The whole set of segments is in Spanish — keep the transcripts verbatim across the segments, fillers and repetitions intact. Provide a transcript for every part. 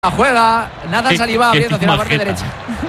Juega Nathan Saliba abriendo hacia la parte derecha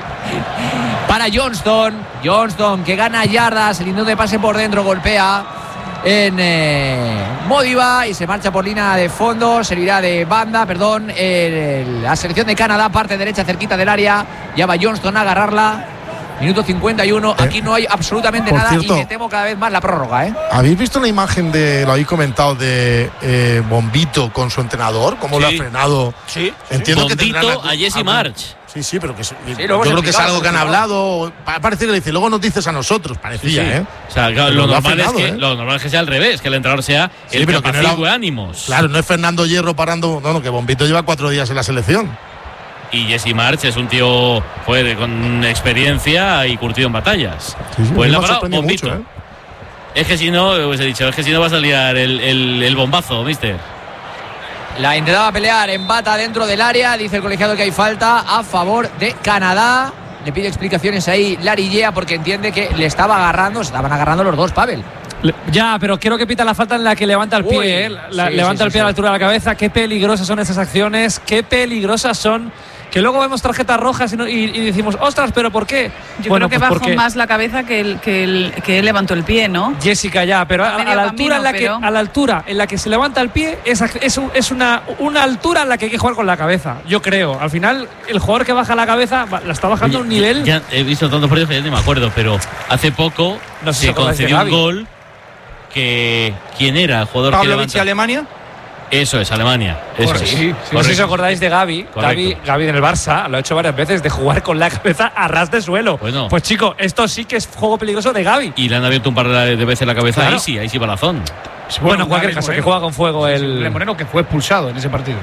para Johnston. Johnston que gana yardas, el intento de pase por dentro, golpea en eh, Modiba y se marcha por línea de fondo. Servirá de banda, perdón, el, la selección de Canadá, parte derecha cerquita del área. Ya va Johnston a agarrarla. Minuto cincuenta y uno, aquí no hay absolutamente Por nada cierto, y me temo cada vez más la prórroga, ¿eh? ¿Habéis visto la imagen de, lo habéis comentado, de eh, Bombito con su entrenador? ¿Cómo sí. lo ha frenado? Sí. Entiendo Bombito que tendrán a Jesse March. Sí, sí, pero que sí, sí, yo creo que es algo que han hablado. Parece que le dice, luego nos dices a nosotros, parecía, sí, sí. ¿eh? O sea, claro, lo, lo, normal frenado, es que, ¿eh? lo normal es que sea al revés, que el entrenador sea sí, el pero que no de ánimos. Claro, no es Fernando Hierro parando, no, no, que Bombito lleva cuatro días en la selección. Y Jesse March es un tío pues, con experiencia y curtido en batallas. Sí, sí, pues me la parado, Bombito. Mucho, ¿eh? Es que si no, os he dicho, es que si no vas a liar el, el, el bombazo, mister. La intentaba pelear en bata dentro del área. Dice el colegiado que hay falta a favor de Canadá. Le pide explicaciones ahí Larry Yea porque entiende que le estaba agarrando, se estaban agarrando los dos, Pavel. Le, ya, pero quiero que pita la falta en la que levanta el pie, Uy, ¿eh? la, sí, levanta sí, el sí, pie sí. a la altura de la cabeza. Qué peligrosas son esas acciones, qué peligrosas son. Que luego vemos tarjetas rojas y, no, y, y decimos, ostras, ¿pero por qué? Yo bueno, creo que pues bajó porque más la cabeza que él, que, él, que él levantó el pie, ¿no? Jessica ya, pero a, a, la altura camino, en la pero... que, a la altura en la que se levanta el pie es, es, es una, una altura en la que hay que jugar con la cabeza, yo creo. Al final, el jugador que baja la cabeza la está bajando a un nivel. Ya, ya he visto tantos partidos que ya ni me acuerdo, pero hace poco no sé se concedió un gol que ¿quién era el jugador que levanta? ¿Pavlovich Alemania? Eso es, Alemania. Eso sí, es. sí, sí. No sé si os acordáis de Gaby. Gaby. Gaby en el Barça lo ha hecho varias veces de jugar con la cabeza a ras de suelo. Bueno. Pues chico, esto sí que es juego peligroso de Gaby. Y le han abierto un par de veces la cabeza. Claro. Ahí sí, ahí sí balazón. Bueno, bueno en cualquier caso, que juega con fuego sí, el. Sí, Moreno que fue expulsado en ese partido.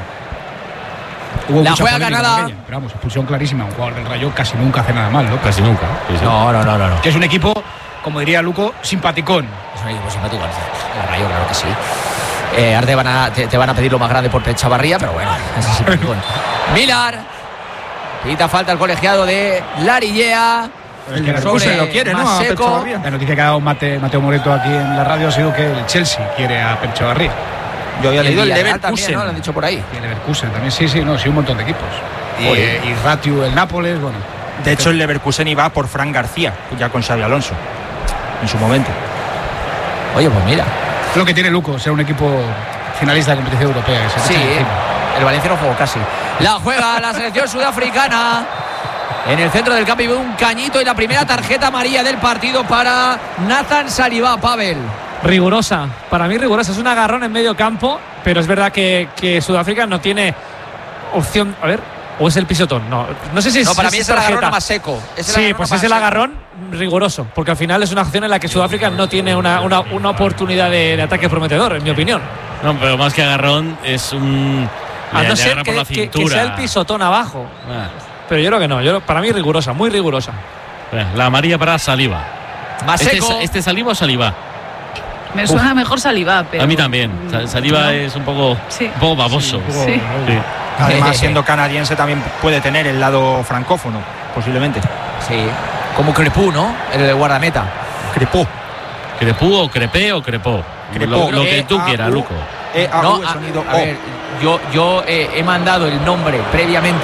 Hubo la mucha juega polémica Canadá. Aquella, pero vamos, expulsión clarísima. Un jugador del Rayo casi nunca hace nada mal, ¿no? Casi nunca. Sí, sí. No, no, no, no, no. Que es un equipo, como diría Luco, simpaticón. Es un equipo simpático. El Rayo, claro que sí. Eh, ahora te van, a, te, te van a pedir lo más grande por Chavarría, pero bueno, así sí. Millar. Pita falta el colegiado de Larry Yea. El que Leverkusen lo quiere, ¿no? A Chavarría. La noticia que ha dado Mate, Mateo Moreto aquí en la radio ha sido que el Chelsea quiere a Chavarría. Yo había leído el Leverkusen, Leverkusen, ¿no? Lo han dicho por ahí. Y el Leverkusen también, sí, sí, no, sí, un montón de equipos. Y, Oye. y Ratiu, el Nápoles, bueno. De hecho, el Leverkusen iba por Fran García, ya con Xabi Alonso, en su momento. Oye, pues mira. Lo que tiene Luco, ser un equipo finalista de competición europea. Que se sí, el Valencia no jugó casi. La juega la selección sudafricana. En el centro del campo y ve un cañito y la primera tarjeta amarilla del partido para Nathan Saliba, Pavel. Rigurosa, para mí rigurosa. Es un agarrón en medio campo, pero es verdad que, que Sudáfrica no tiene opción. A ver, o es el pisotón. No, no sé si es. No, para si mí es tarjeta. el agarrón más seco. Es el sí, pues es el agarrón riguroso, porque al final es una acción en la que Sudáfrica no tiene una, una, una oportunidad de, de ataque prometedor, en mi opinión. No, pero más que agarrón es un. A no le ser agarra por que, la que, cintura. que sea el pisotón abajo. Ah. Pero yo creo que no. Yo, para mí rigurosa, muy rigurosa. La amarilla para Saliba. Más ¿Este, seco. es, ¿Este Saliba o Saliba? Me suena Uf. mejor Saliba, pero. A mí también. Saliba ¿no? es un poco, sí. un poco baboso. Sí, un poco, sí. Sí. Además, siendo canadiense, también puede tener el lado francófono, posiblemente. Sí, como Crepú, ¿no? El de guardameta. Crepó. ¿Crepú o crepé o crepó? Crepó. Lo, lo que E, tú A, quieras, U. Luco. E, A, No, U, el a, sonido a O. ver, yo, yo eh, he mandado el nombre previamente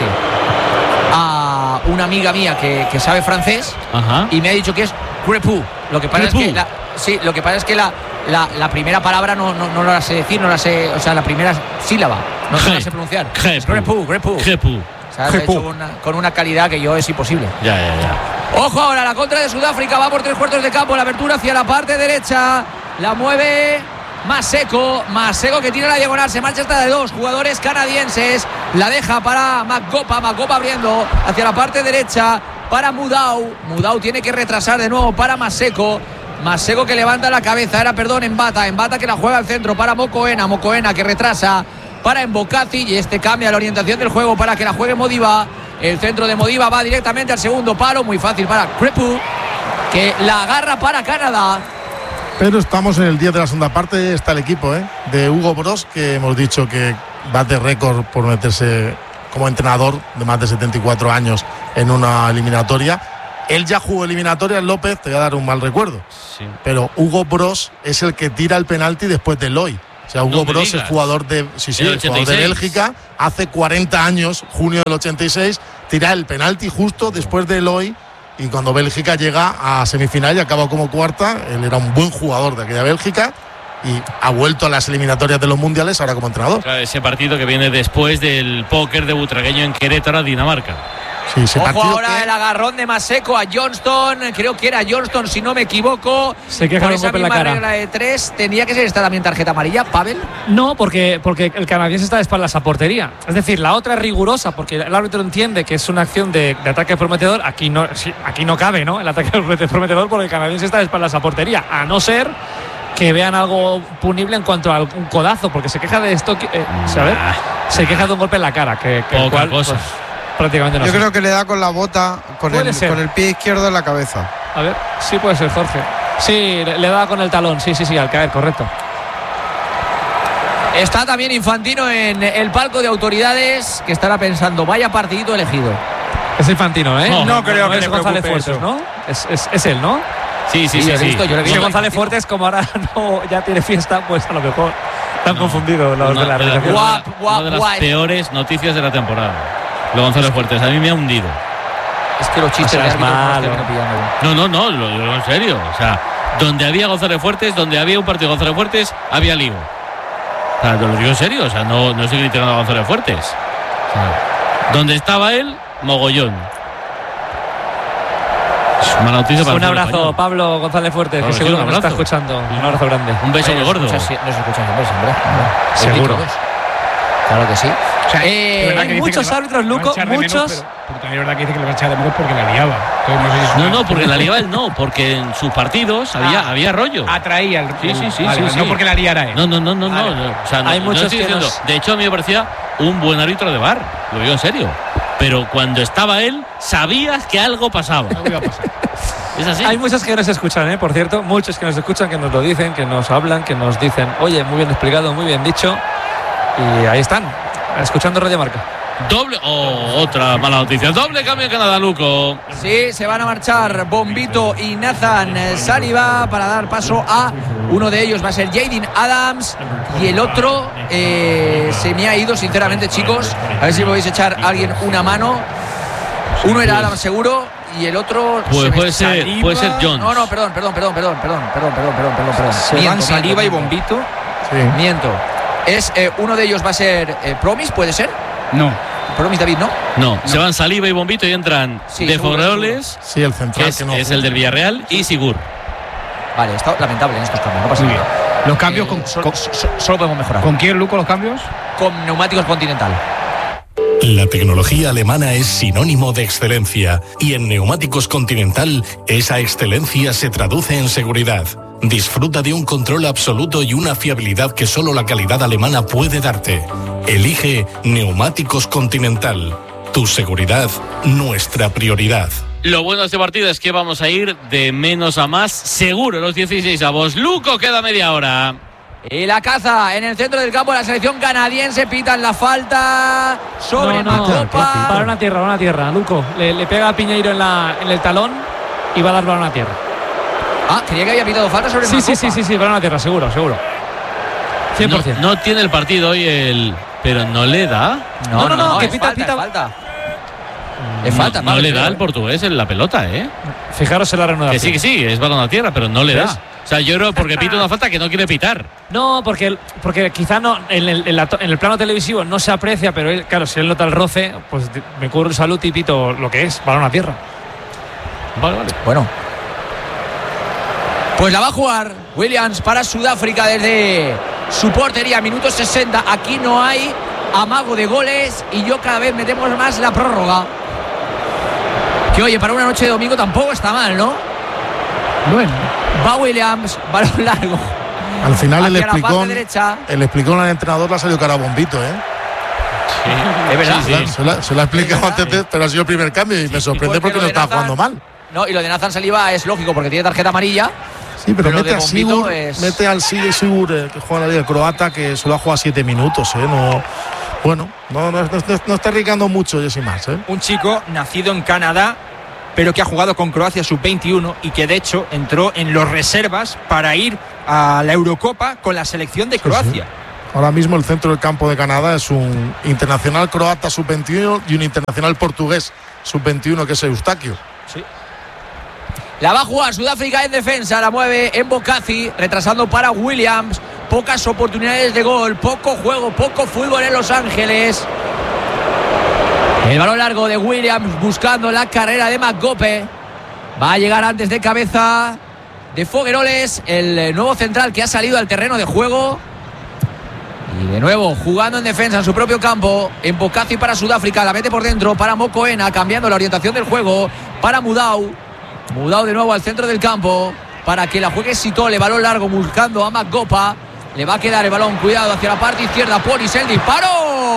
a una amiga mía que, que sabe francés. Ajá. Y me ha dicho que es Crepú. Lo que pasa Crepú. es que la, sí, lo que pasa es que la, la, la primera palabra no, no, no la sé decir, no la sé, o sea, la primera sílaba no Crepú. la sé pronunciar. Crepú. Crepú, Crepú. Crepú. O sea, lo ha hecho una, con una calidad que yo es imposible. Ya, ya, ya. Ojo ahora, la contra de Sudáfrica va por tres cuartos de campo, la abertura hacia la parte derecha, la mueve Maseko, Maseko que tira la diagonal, se marcha hasta de dos jugadores canadienses, la deja para Magopa, Magopa abriendo hacia la parte derecha para Mudau, Mudau tiene que retrasar de nuevo para Maseko, Maseko que levanta la cabeza, era perdón, Embata, Embata que la juega al centro para Mokoena, Mokoena que retrasa para Embocati y este cambia la orientación del juego para que la juegue Modiba. El centro de Modiba va directamente al segundo palo, muy fácil para Crepú, que la agarra para Canadá. Pero estamos en el día de la segunda parte, está el equipo ¿eh? de Hugo Broos, que hemos dicho que bate récord por meterse como entrenador de más de setenta y cuatro años en una eliminatoria. Él ya jugó eliminatoria, López, te voy a dar un mal recuerdo. Sí. Pero Hugo Broos es el que tira el penalti después de Loy. O sea, Hugo No me Broos es digas. jugador de, sí, sí, ¿En el jugador de ochenta y seis? Bélgica. Hace cuarenta años, junio del ochenta y seis, tira el penalti justo después de Eloy. Y cuando Bélgica llega a semifinal y acaba como cuarta, él era un buen jugador de aquella Bélgica y ha vuelto a las eliminatorias de los mundiales ahora como entrenador. Claro, ese partido que viene después del póker de butragueño en Querétaro, Dinamarca. Sí, ese Ojo partido ahora que- el agarrón de Maseko a Johnston. Creo que era Johnston, si no me equivoco. Se queja Por de un esa golpe en la misma cara. regla de tres. Tendría que ser esta también tarjeta amarilla, Pavel. No, porque, porque el canadiense está de espaldas a portería. Es decir, la otra es rigurosa porque el árbitro entiende que es una acción de, de ataque prometedor. Aquí no, sí, aquí no cabe, ¿no? El ataque prometedor porque el canadiense está de espaldas a portería. A no ser que vean algo punible en cuanto a un codazo, porque se queja de esto. Eh, a ver, se queja de un golpe en la cara. Que, que el Poca cual, cosa. pues, prácticamente no Yo sé. creo que le da con la bota, con Puede el, ser. con el pie izquierdo en la cabeza. A ver, sí puede ser, Jorge. Sí, le, le da con el talón. Sí, sí, sí, al caer, correcto. Está también Infantino en el palco de autoridades, que estará pensando, vaya partidito elegido. Es Infantino, ¿eh? No, no creo que es le González preocupe Fuertes, eso. ¿no? Es, es, es él, ¿no? Sí, sí, Sí, sí. lo he sí. visto, yo lo he Sí, visto. González Fuertes, como ahora no, ya tiene fiesta, pues a lo mejor están confundidos los Una de la de las- realización. Guap, una guap, de las guap. peores noticias de la temporada. Lo González Fuertes, a mí me ha hundido. Es que los chistes O sea, de es árbitros no los malo. termino pillando. No, no, no, lo digo en serio. O sea, donde había González Fuertes, donde había un partido de González Fuertes, había lío. O sea, lo digo en serio, o sea, no, no estoy criticando a González Fuertes. O sea, donde estaba él, mogollón. Es una noticia para Un el abrazo, español. Pablo González Fuertes, Claro, que sí, seguro un que nos está abrazo. escuchando. Un abrazo grande. Un beso Ay, muy no se gordo. escucha si- No se escucha siempre, hombre, hombre. Seguro. Títulos. Claro que sí. O sea, Eh, es verdad hay que dice muchos que le va- árbitros, le va a Luco, echar de menos, muchos. pero, pero también es verdad que dice que le va a echar de menos porque la liaba. Entonces, no sé si es No, una- no, porque la liaba él no, porque en sus partidos había, Ah. había rollo. atraía el. Sí, sí, sí, Vale, sí, vale, sí. No porque la liara él. No, no, no, no, no, Vale. no. O sea, no, Hay no muchos estoy que diciendo. nos- De hecho, a mí me parecía un buen árbitro de V A R, lo digo en serio. Pero cuando estaba él, sabías que algo pasaba. Algo iba a pasar. Es así. Hay muchos que nos escuchan, ¿eh? Por cierto, muchos que nos escuchan, que nos lo dicen, que nos hablan, que nos dicen, oye, muy bien explicado, muy bien dicho. Y ahí están, escuchando Radio Marca. Doble. Oh, otra mala noticia. Doble cambio en Canadá, Luco. Sí, se van a marchar Bombito y Nathan Saliba para dar paso a uno de ellos. Va a ser Jaden Adams y el otro eh, se me ha ido, sinceramente, chicos. A ver si me podéis echar a alguien una mano. Uno era Adams seguro y el otro. Pues se me- puede ser, Saliba. puede ser Jones. No, no, perdón, perdón, perdón, perdón, perdón, perdón, perdón, perdón, perdón, perdón. Se Miento, van Saliba y miento, Bombito. Sí. Miento. Es eh, uno de ellos va a ser eh, Promis, puede ser. No. Promis David, ¿no? No, se van Saliba y Bombito y entran Sí, De seguro, Fogreoles, Sí, el que central es, que no es juega. el del Villarreal, y Sigur. Vale, está lamentable en estos cambios, no pasa Muy nada. bien. Los cambios Eh, con, sol- con, so- solo podemos mejorar. ¿con quién, Luco, los cambios? Con neumáticos Continental. La tecnología alemana es sinónimo de excelencia y en Neumáticos Continental esa excelencia se traduce en seguridad. Disfruta de un control absoluto y una fiabilidad que solo la calidad alemana puede darte. Elige Neumáticos Continental. Tu seguridad, nuestra prioridad. Lo bueno de este partido es que vamos a ir de menos a más, seguro, los dieciséis avos. Luco, queda media hora. Y la caza en el centro del campo de la selección canadiense. Pitan la falta sobre No, no, Macopa. balón a tierra, balón a tierra, Luco. Le, le pega a Piñeiro en, la, en el talón y va a dar balón a tierra. Ah, creía que había pitado falta sobre Sí, sí, Macopa. sí, sí, sí, balón a tierra, seguro, seguro. cien por No, ciento. no tiene el partido hoy el. Pero no le da. No, no, No, no, no, que es pita, falta, pita. es falta. Es falta, No, no Pablo, le da creo, al eh. portugués en la pelota, ¿eh? Fijaros en la Que reanudación. sí, que sí, es balón a tierra, pero no le ¿Ves? da. O sea, yo creo porque pita una falta que no quiere pitar. No, porque, porque quizá no en el, en, la to- en el plano televisivo no se aprecia, pero él, claro, si él nota el roce, pues de- me cubro el salud y pito lo que es, balón a tierra. Vale, vale. Bueno. Pues la va a jugar Williams para Sudáfrica desde su portería, minuto sesenta. Aquí no hay amago de goles y yo cada vez metemos más la prórroga. Que oye, para una noche de domingo tampoco está mal, ¿no? Bueno. Va Williams, balón largo. Al final el Hacia la parte explicón, derecha. el explicón al entrenador le ha salido cara a Bombito, ¿eh? Es verdad. Se la- Se la, se la ha explicado antes, de- pero ha sido el primer cambio y me sorprende porque porque lo no de estaba Nathan- jugando mal. No, y lo de Nathan Saliba es lógico porque tiene tarjeta amarilla. Sí, pero, Pero mete de a Bombito Sigur, es- mete al Sigur, Sigur eh, que juega en la liga croata, que solo ha jugado siete minutos, ¿eh? No, bueno, no, no, no- no está arriesgando mucho Jesse Marsh, ¿eh? Un chico nacido en Canadá pero que ha jugado con Croacia sub veintiuno y que de hecho entró en los reservas para ir a la Eurocopa con la selección de Croacia. Sí, sí. Ahora mismo el centro del campo de Canadá es un internacional croata sub veintiuno y un internacional portugués sub veintiuno que es Eustaquio. Sí. La va a jugar Sudáfrica en defensa, la mueve Mbokasi, retrasando para Williams. Pocas oportunidades de gol, poco juego, poco fútbol en Los Ángeles. El balón largo de Williams buscando la carrera de McGope. Va a llegar antes de cabeza de Fogueroles, el nuevo central que ha salido al terreno de juego. Y de nuevo jugando en defensa en su propio campo. Mbokasi para Sudáfrica, la mete por dentro para Mokoena, cambiando la orientación del juego para Mudau. Mudau de nuevo al centro del campo para que la juegue Sitole, balón largo buscando a McGopa. Le va a quedar el balón, cuidado hacia la parte izquierda. Polis, el disparo.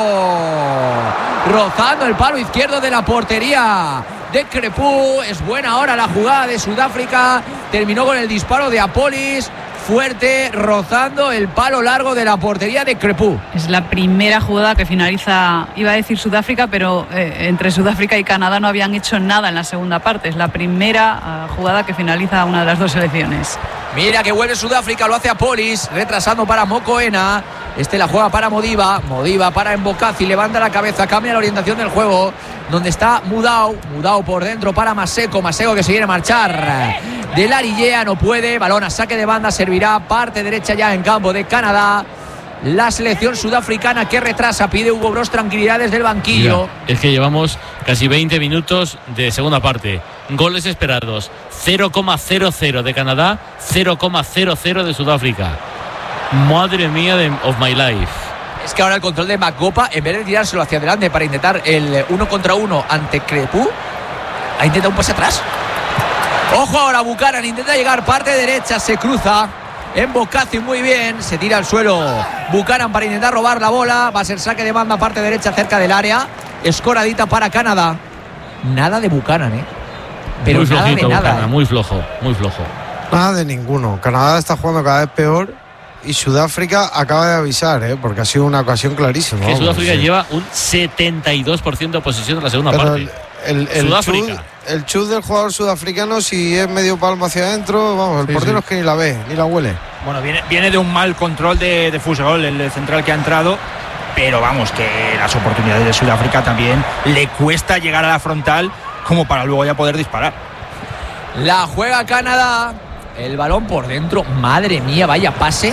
Rozando el palo izquierdo de la portería de Crepú. Es buena ahora la jugada de Sudáfrica. Terminó con el disparo de Apolis. Fuerte, rozando el palo largo de la portería de Crepú. Es la primera jugada que finaliza, iba a decir Sudáfrica, pero eh, entre Sudáfrica y Canadá no habían hecho nada en la segunda parte. Es la primera uh, jugada que finaliza una de las dos selecciones. Mira que vuelve Sudáfrica, lo hace Apolis, retrasando para Mokoena. Este la juega para Modiba, Modiba para Mbokasi, levanta la cabeza, cambia la orientación del juego, donde está Mudau, Mudau por dentro para Maseko, Maseko que se quiere marchar de la Arillea, no puede, balón a saque de banda, servirá parte derecha ya en campo de Canadá. La selección sudafricana que retrasa, pide Hugo Broos tranquilidad desde el banquillo. Mira, es que llevamos casi veinte minutos de segunda parte. Goles esperados, cero coma cero cero de Canadá, cero coma cero cero de Sudáfrica. Madre mía de of my life. Es que ahora el control de McGopa, en vez de tirárselo hacia adelante para intentar el uno contra uno ante Crepú, ha intentado un pase atrás. Ojo ahora Buchanan, intenta llegar parte derecha, se cruza Mbokasi muy bien, se tira al suelo Buchanan para intentar robar la bola. Va a ser saque de banda parte derecha cerca del área. Escoradita para Canadá. Nada de Buchanan, eh pero muy flojito, nada de nada, Buchanan, eh. muy flojo, muy flojo. Nada de ninguno. Canadá está jugando cada vez peor y Sudáfrica acaba de avisar, ¿eh? Porque ha sido una ocasión clarísima. Que vamos, Sudáfrica sí. lleva un setenta y dos por ciento de posesión en la segunda Pero parte. El, el, el Sudáfrica. chut, el chut del jugador sudafricano, si es medio palmo hacia adentro, vamos, el Sí, portero sí. es que ni la ve, ni la huele. Bueno, viene, viene de un mal control de, de Fusegol, el central que ha entrado, pero vamos, que las oportunidades de Sudáfrica también le cuesta llegar a la frontal como para luego ya poder disparar. La juega Canadá, el balón por dentro, madre mía, vaya pase,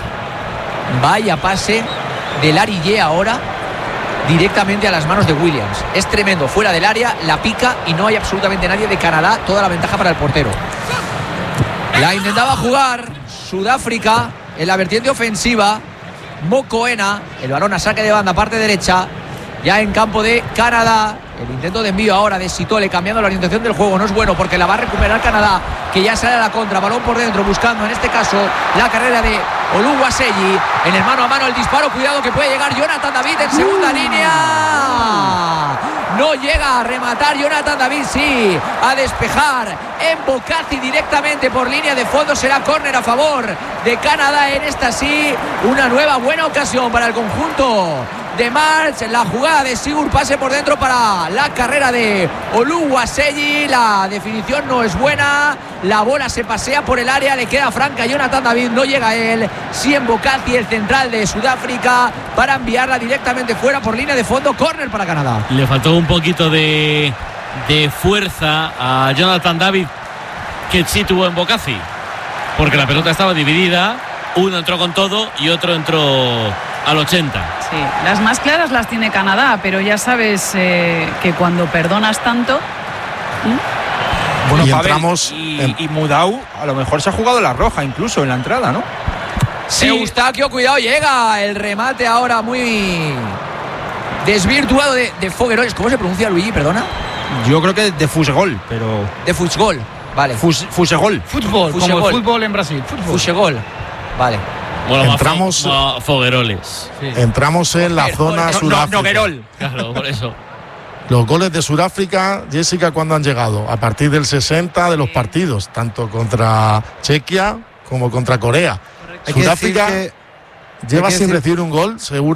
vaya pase del Arillé ahora directamente a las manos de Williams. Es tremendo, fuera del área, la pica y no hay absolutamente nadie de Canadá, toda la ventaja para el portero. La intentaba jugar Sudáfrica en la vertiente ofensiva. Mokoena, el balón a saque de banda, parte derecha, ya en campo de Canadá. El intento de envío ahora de Sitole, cambiando la orientación del juego, no es bueno porque la va a recuperar Canadá, que ya sale a la contra, balón por dentro, buscando en este caso la carrera de Oluwaseyi. En el mano a mano el disparo, cuidado que puede llegar Jonathan David en segunda línea. No llega a rematar Jonathan David, sí, a despejar Mbokasi directamente por línea de fondo. Será córner a favor de Canadá en esta sí, una nueva buena ocasión para el conjunto de March. La jugada de Sigur, pase por dentro para la carrera de Oluwaseyi. La definición no es buena, la bola se pasea por el área, le queda franca a Jonathan David, no llega a él. Sí, Mbokasi, el central de Sudáfrica, para enviarla directamente fuera por línea de fondo. Córner para Canadá. Le faltó un poquito de, de fuerza a Jonathan David, que sí tuvo en Mbokasi, porque la pelota estaba dividida. Uno entró con todo y otro entró al ochenta. Sí, las más claras las tiene Canadá, pero ya sabes eh, que cuando perdonas tanto... ¿eh? Bueno, y Pavel, entramos y, en- y Mudau a lo mejor se ha jugado la roja incluso en la entrada, ¿no? Sí, Eustaquio, cuidado, llega el remate ahora muy desvirtuado de, de Fogueroles. ¿Cómo se pronuncia, Luigi? Perdona. Yo creo que de Fusegol, pero... De Fusgol, vale. Fus, Fusegol. Fútbol, como Fusegol. el fútbol en Brasil. Fútbol. Fusgol, vale. Bueno, Entramos- a Fogueroles. Entramos en la zona No, no, Sudáfrica. Noguerol. Claro, por eso. Los goles de Sudáfrica, Jessica, ¿cuándo han llegado? A partir del sesenta de los partidos, tanto contra Chequia como contra Corea. Hay que Sudáfrica decir que- lleva hay que sin decir- recibir un gol, segura,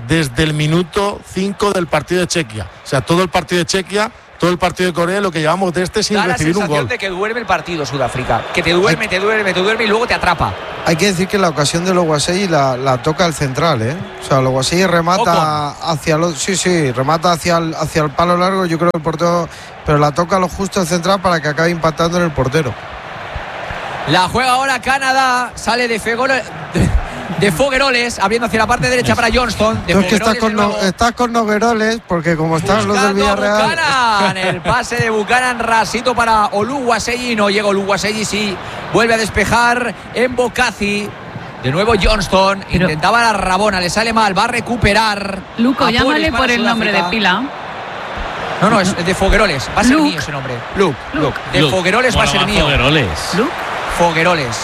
desde el minuto cinco del partido de Chequia. O sea, todo el partido de Chequia, todo el partido de Corea, lo que llevamos de este sin da recibir un gol. Da la sensación de que duerme el partido Sudáfrica, que te duerme, te duerme, te duerme y luego te atrapa. Hay que decir que la ocasión de Oluwaseyi la, la toca el central, ¿eh? O sea, Oluwaseyi remata hacia los, sí, sí, remata hacia el, hacia el palo largo, yo creo que el portero, pero la toca lo justo el central para que acabe impactando en el portero. La juega ahora Canadá, sale de Fegolo, de, de Fogueroles, abriendo hacia la parte derecha para Johnston. De Tú es que estás con, no, estás con Nogueroles, porque como están los del Villarreal. Buchanan, el pase de Buchanan, rasito para Oluwaseyi, no llega Oluwaseyi, sí, vuelve a despejar en Bocazi. De nuevo Johnston, pero intentaba la Rabona, le sale mal, va a recuperar. Luco, llámale por el nombre de pila. No, no, es de Fogueroles, va a ser Luke. mío ese nombre. Luke, Luke. Luke. De Luke. Fogueroles bueno, va a ser mío. Fogueroles. Luke. Fogueroles.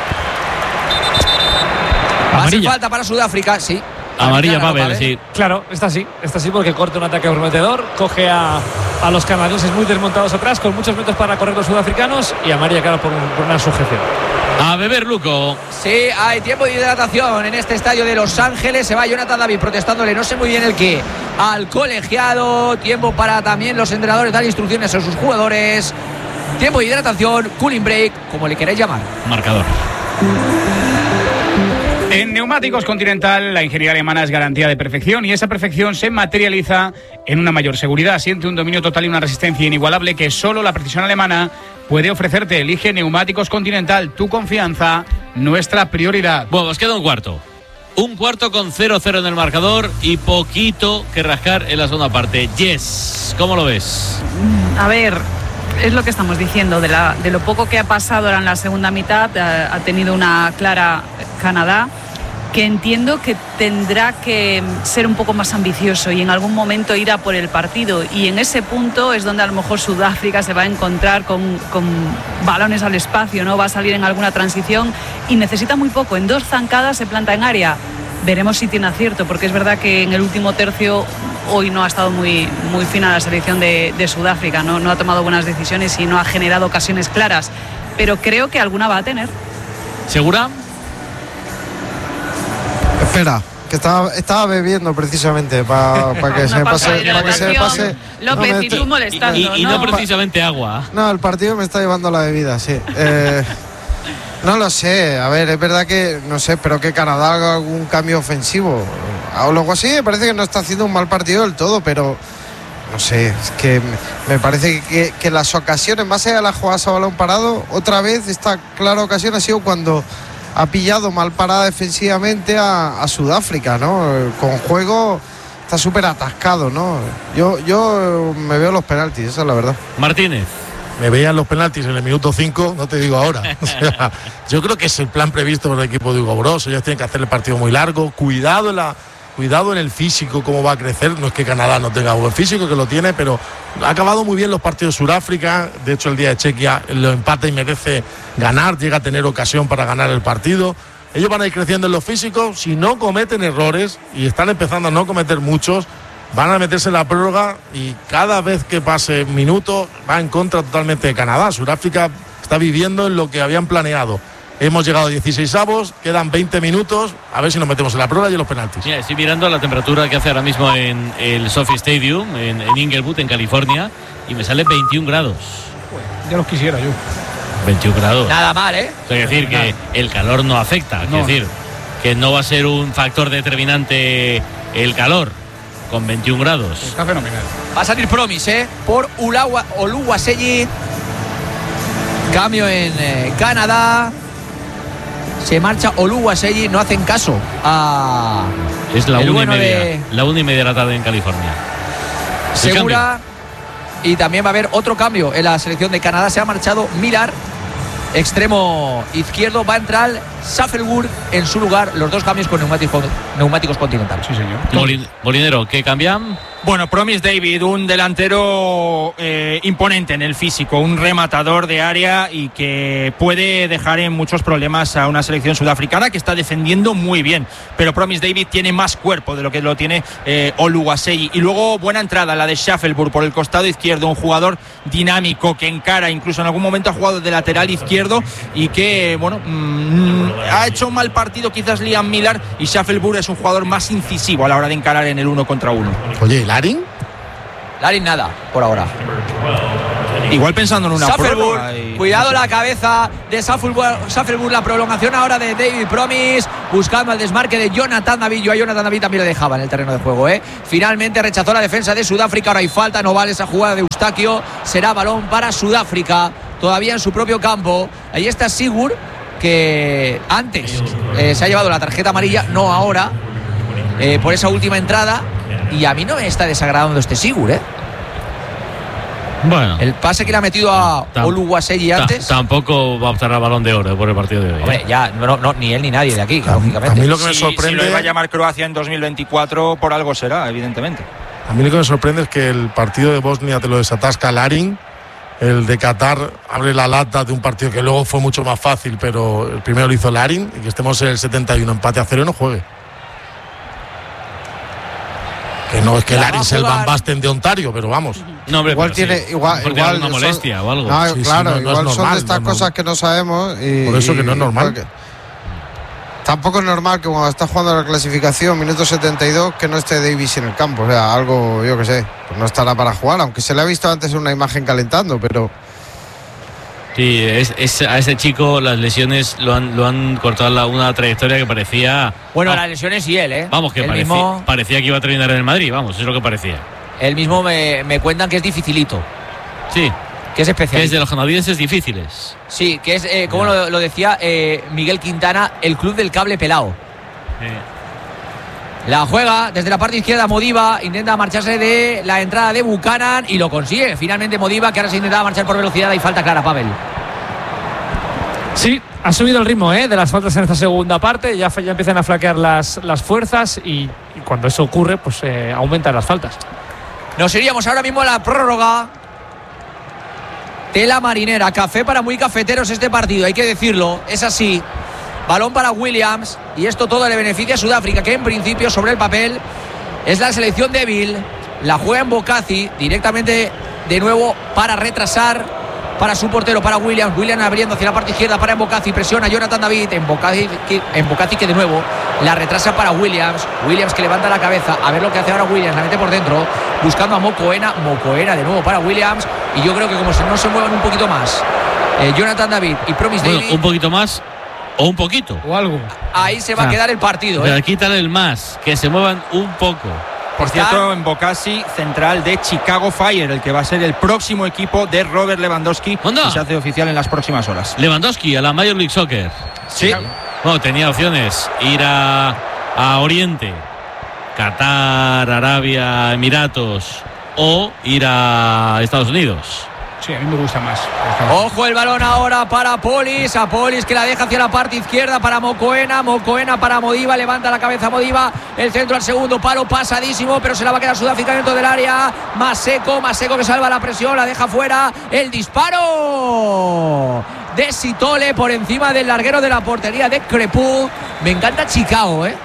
Hace falta para Sudáfrica, sí. Amarilla Pavel, sí. Claro, está así, está así porque corta un ataque prometedor, coge a, a los canadienses muy desmontados atrás, con muchos metros para correr los sudafricanos, y amarilla, claro, por, por una sujeción. A beber, Luco. Sí, hay tiempo de hidratación en este estadio de Los Ángeles. Se va Jonathan David protestándole, no sé muy bien el qué, al colegiado. Tiempo para también los entrenadores dar instrucciones a sus jugadores. Tiempo de hidratación, cooling break, como le queréis llamar. Marcador. En Neumáticos Continental, la ingeniería alemana es garantía de perfección y esa perfección se materializa en una mayor seguridad. Siente un dominio total y una resistencia inigualable que solo la precisión alemana puede ofrecerte. Elige Neumáticos Continental, tu confianza, nuestra prioridad. Bueno, nos queda un cuarto. Un cuarto con cero cero en el marcador y poquito que rascar en la segunda parte. Yes, ¿cómo lo ves? A ver, es lo que estamos diciendo, de, la, de lo poco que ha pasado ahora en la segunda mitad, ha, ha tenido una clara Canadá, que entiendo que tendrá que ser un poco más ambicioso y en algún momento ir a por el partido, y en ese punto es donde a lo mejor Sudáfrica se va a encontrar con, con balones al espacio, ¿no? Va a salir en alguna transición y necesita muy poco, en dos zancadas se planta en área. Veremos si tiene acierto, porque es verdad que en el último tercio hoy no ha estado muy, muy fina la selección de, de Sudáfrica, ¿no? No ha tomado buenas decisiones y no ha generado ocasiones claras, pero creo que alguna va a tener. ¿Segura? Espera, que estaba, estaba bebiendo precisamente para pa que, se me pase, pa que se me pase. López, no y tú molestando. Y, y no, no precisamente agua. No, el partido me está llevando la bebida, sí. Eh, no lo sé, a ver, es verdad que, no sé, espero que Canadá haga algún cambio ofensivo. O algo así, me parece que no está haciendo un mal partido del todo, pero no sé, es que me parece que, que las ocasiones, más allá de las jugadas a balón parado, otra vez esta clara ocasión ha sido cuando ha pillado mal parada defensivamente a, a Sudáfrica, ¿no? Con juego está súper atascado, ¿no? Yo, yo me veo los penaltis, esa es la verdad. Martínez. Me veían los penaltis en el minuto cinco, no te digo ahora. O sea, yo creo que es el plan previsto por el equipo de Hugo Bross. Ellos tienen que hacer el partido muy largo. Cuidado en, la, cuidado en el físico, cómo va a crecer. No es que Canadá no tenga buen físico, que lo tiene, pero ha acabado muy bien los partidos de Sudáfrica. De hecho, el día de Chequia lo empata y merece ganar. Llega a tener ocasión para ganar el partido. Ellos van a ir creciendo en los físicos. Si no cometen errores, y están empezando a no cometer muchos, van a meterse en la prórroga y cada vez que pase minutos va en contra totalmente de Canadá. Sudáfrica está viviendo en lo que habían planeado. Hemos llegado a dieciséis avos, quedan veinte minutos, a ver si nos metemos en la prórroga y en los penaltis. Mira, estoy mirando la temperatura que hace ahora mismo en el SoFi Stadium, en, en Inglewood, en California, y me sale veintiún grados. Ya los quisiera yo. veintiún grados. Nada mal, ¿eh? Es decir, que el calor no afecta, es decir, que no va a ser un factor determinante el calor. Con veintiún grados. Está fenomenal. Va a salir Promise, ¿eh? Por Oluwaseyi. Cambio en eh, Canadá. Se marcha Oluwaseyi. No hacen caso a. Es la una bueno y media. De... La una y media de la tarde en California. Segura. Y también va a haber otro cambio en la selección de Canadá. Se ha marchado Millar. Extremo izquierdo, va a entrar Shuffleworth en su lugar. Los dos cambios con neumáticos, neumáticos Continental. Sí, señor. Molin, Molinero, ¿qué cambian? Bueno, Promise David, un delantero eh, imponente en el físico, un rematador de área y que puede dejar en muchos problemas a una selección sudafricana que está defendiendo muy bien. Pero Promise David tiene más cuerpo de lo que lo tiene eh, Oluwaseyi. Y luego buena entrada, la de Shuffleworth por el costado izquierdo, un jugador dinámico que encara, incluso en algún momento ha jugado de lateral izquierdo y que, bueno, mmm, ha hecho un mal partido quizás Liam Miller, y Shufflebourne es un jugador más incisivo a la hora de encarar en el uno contra uno. Oye, ¿Larin? Larin nada, por ahora. Igual pensando en una Shufflebourne, prueba y... cuidado la cabeza de Shufflebourne, la prolongación ahora de David Promise, buscando el desmarque de Jonathan David. Yo a Jonathan David también le dejaba en el terreno de juego, ¿eh? Finalmente rechazó la defensa de Sudáfrica, ahora hay falta, no vale esa jugada de Eustaquio, será balón para Sudáfrica, todavía en su propio campo. Ahí está Sigurd, que antes eh, se ha llevado la tarjeta amarilla, no ahora, eh, por esa última entrada, y a mí no me está desagradando este Sigurd, ¿eh? Bueno, el pase que le ha metido a Tam- Oluwaseyi antes. Tampoco va a optar al Balón de Oro por el partido de hoy. Hombre, ¿eh? ya, no, no, ni él ni nadie de aquí, A, lógicamente. a mí lo que me Si- sorprende. Si lo iba a llamar Croacia en dos mil veinticuatro, por algo será, evidentemente. A mí lo que me sorprende es que el partido de Bosnia te lo desatasca Larin. El de Qatar abre la lata de un partido que luego fue mucho más fácil, pero el primero lo hizo Larin, y que estemos en el setenta y uno empate a cero y no juegue. Que no es que La Larin va a sea el jugar. Van Basten de Ontario, pero vamos. No, hombre, Igual pero tiene, sí. igual, Porque igual alguna son- molestia o algo. No, Sí, sí, claro, no- no es igual son normal, de estas no, no. cosas que no sabemos y, Por eso que no es y- normal. porque tampoco es normal que cuando está jugando la clasificación, minuto setenta y dos, que no esté Davis en el campo. O sea, algo, yo que sé, pues no estará para jugar, aunque se le ha visto antes en una imagen calentando, pero Sí, es, es- a ese chico las lesiones lo han, lo han cortado la, una trayectoria que parecía. Bueno, ah, las lesiones y él, ¿eh? Vamos, que él parecía, mismo, parecía que iba a terminar en el Madrid, vamos, es lo que parecía. él mismo me, me cuentan que es dificilito, Sí, que es especial. que es de los canadienses difíciles. Sí, que es, eh, como lo, lo decía eh, Miguel Quintana, el club del cable pelado. La juega desde la parte izquierda Modiba, intenta marcharse de la entrada de Buchanan y lo consigue. Finalmente Modiba, que ahora se intentaba marchar por velocidad y falta clara, Pavel. Sí, ha subido el ritmo ¿eh? de las faltas en esta segunda parte, ya, ya empiezan a flaquear las, las fuerzas y, y cuando eso ocurre, pues eh, aumentan las faltas. Nos iríamos ahora mismo a la prórroga. Tela marinera, café para muy cafeteros este partido, hay que decirlo, es así. Balón para Williams y esto todo le beneficia a Sudáfrica, que en principio sobre el papel es la selección débil. La juega en Bocazzi directamente de nuevo para retrasar para su portero, para Williams. Williams abriendo hacia la parte izquierda para Mbokasi, presiona Jonathan David. Mbokasi que, Mbokasi que de nuevo la retrasa para Williams. Williams que levanta la cabeza, a ver lo que hace ahora Williams, la mete por dentro, buscando a Mokoena. Mokoena de nuevo para Williams. Y yo creo que como si no se muevan un poquito más eh, Jonathan David y Promise Bueno, David, un poquito más o un poquito. O algo. ahí se va Ah, a quedar el partido. Pero ¿eh? quítale el más, que se muevan un poco. Por Está- cierto, en Mbokasi, central de Chicago Fire, el que va a ser el próximo equipo de Robert Lewandowski, ¡Anda! que se hace oficial en las próximas horas. Lewandowski a la Major League Soccer. Sí, Bueno, tenía opciones ir a, a Oriente, Qatar, Arabia, Emiratos o ir a Estados Unidos. Sí, a mí me gusta más. Ojo el balón ahora para Polis, a Polis que la deja hacia la parte izquierda para Mokoena, Mokoena para Modiba, levanta la cabeza Modiba, el centro al segundo palo, pasadísimo, pero se la va a quedar Sudáfrica dentro del área. Más seco, más seco que salva la presión, la deja fuera, el disparo de Sitole por encima del larguero de la portería de Crepú. Me encanta Chicago, ¿eh?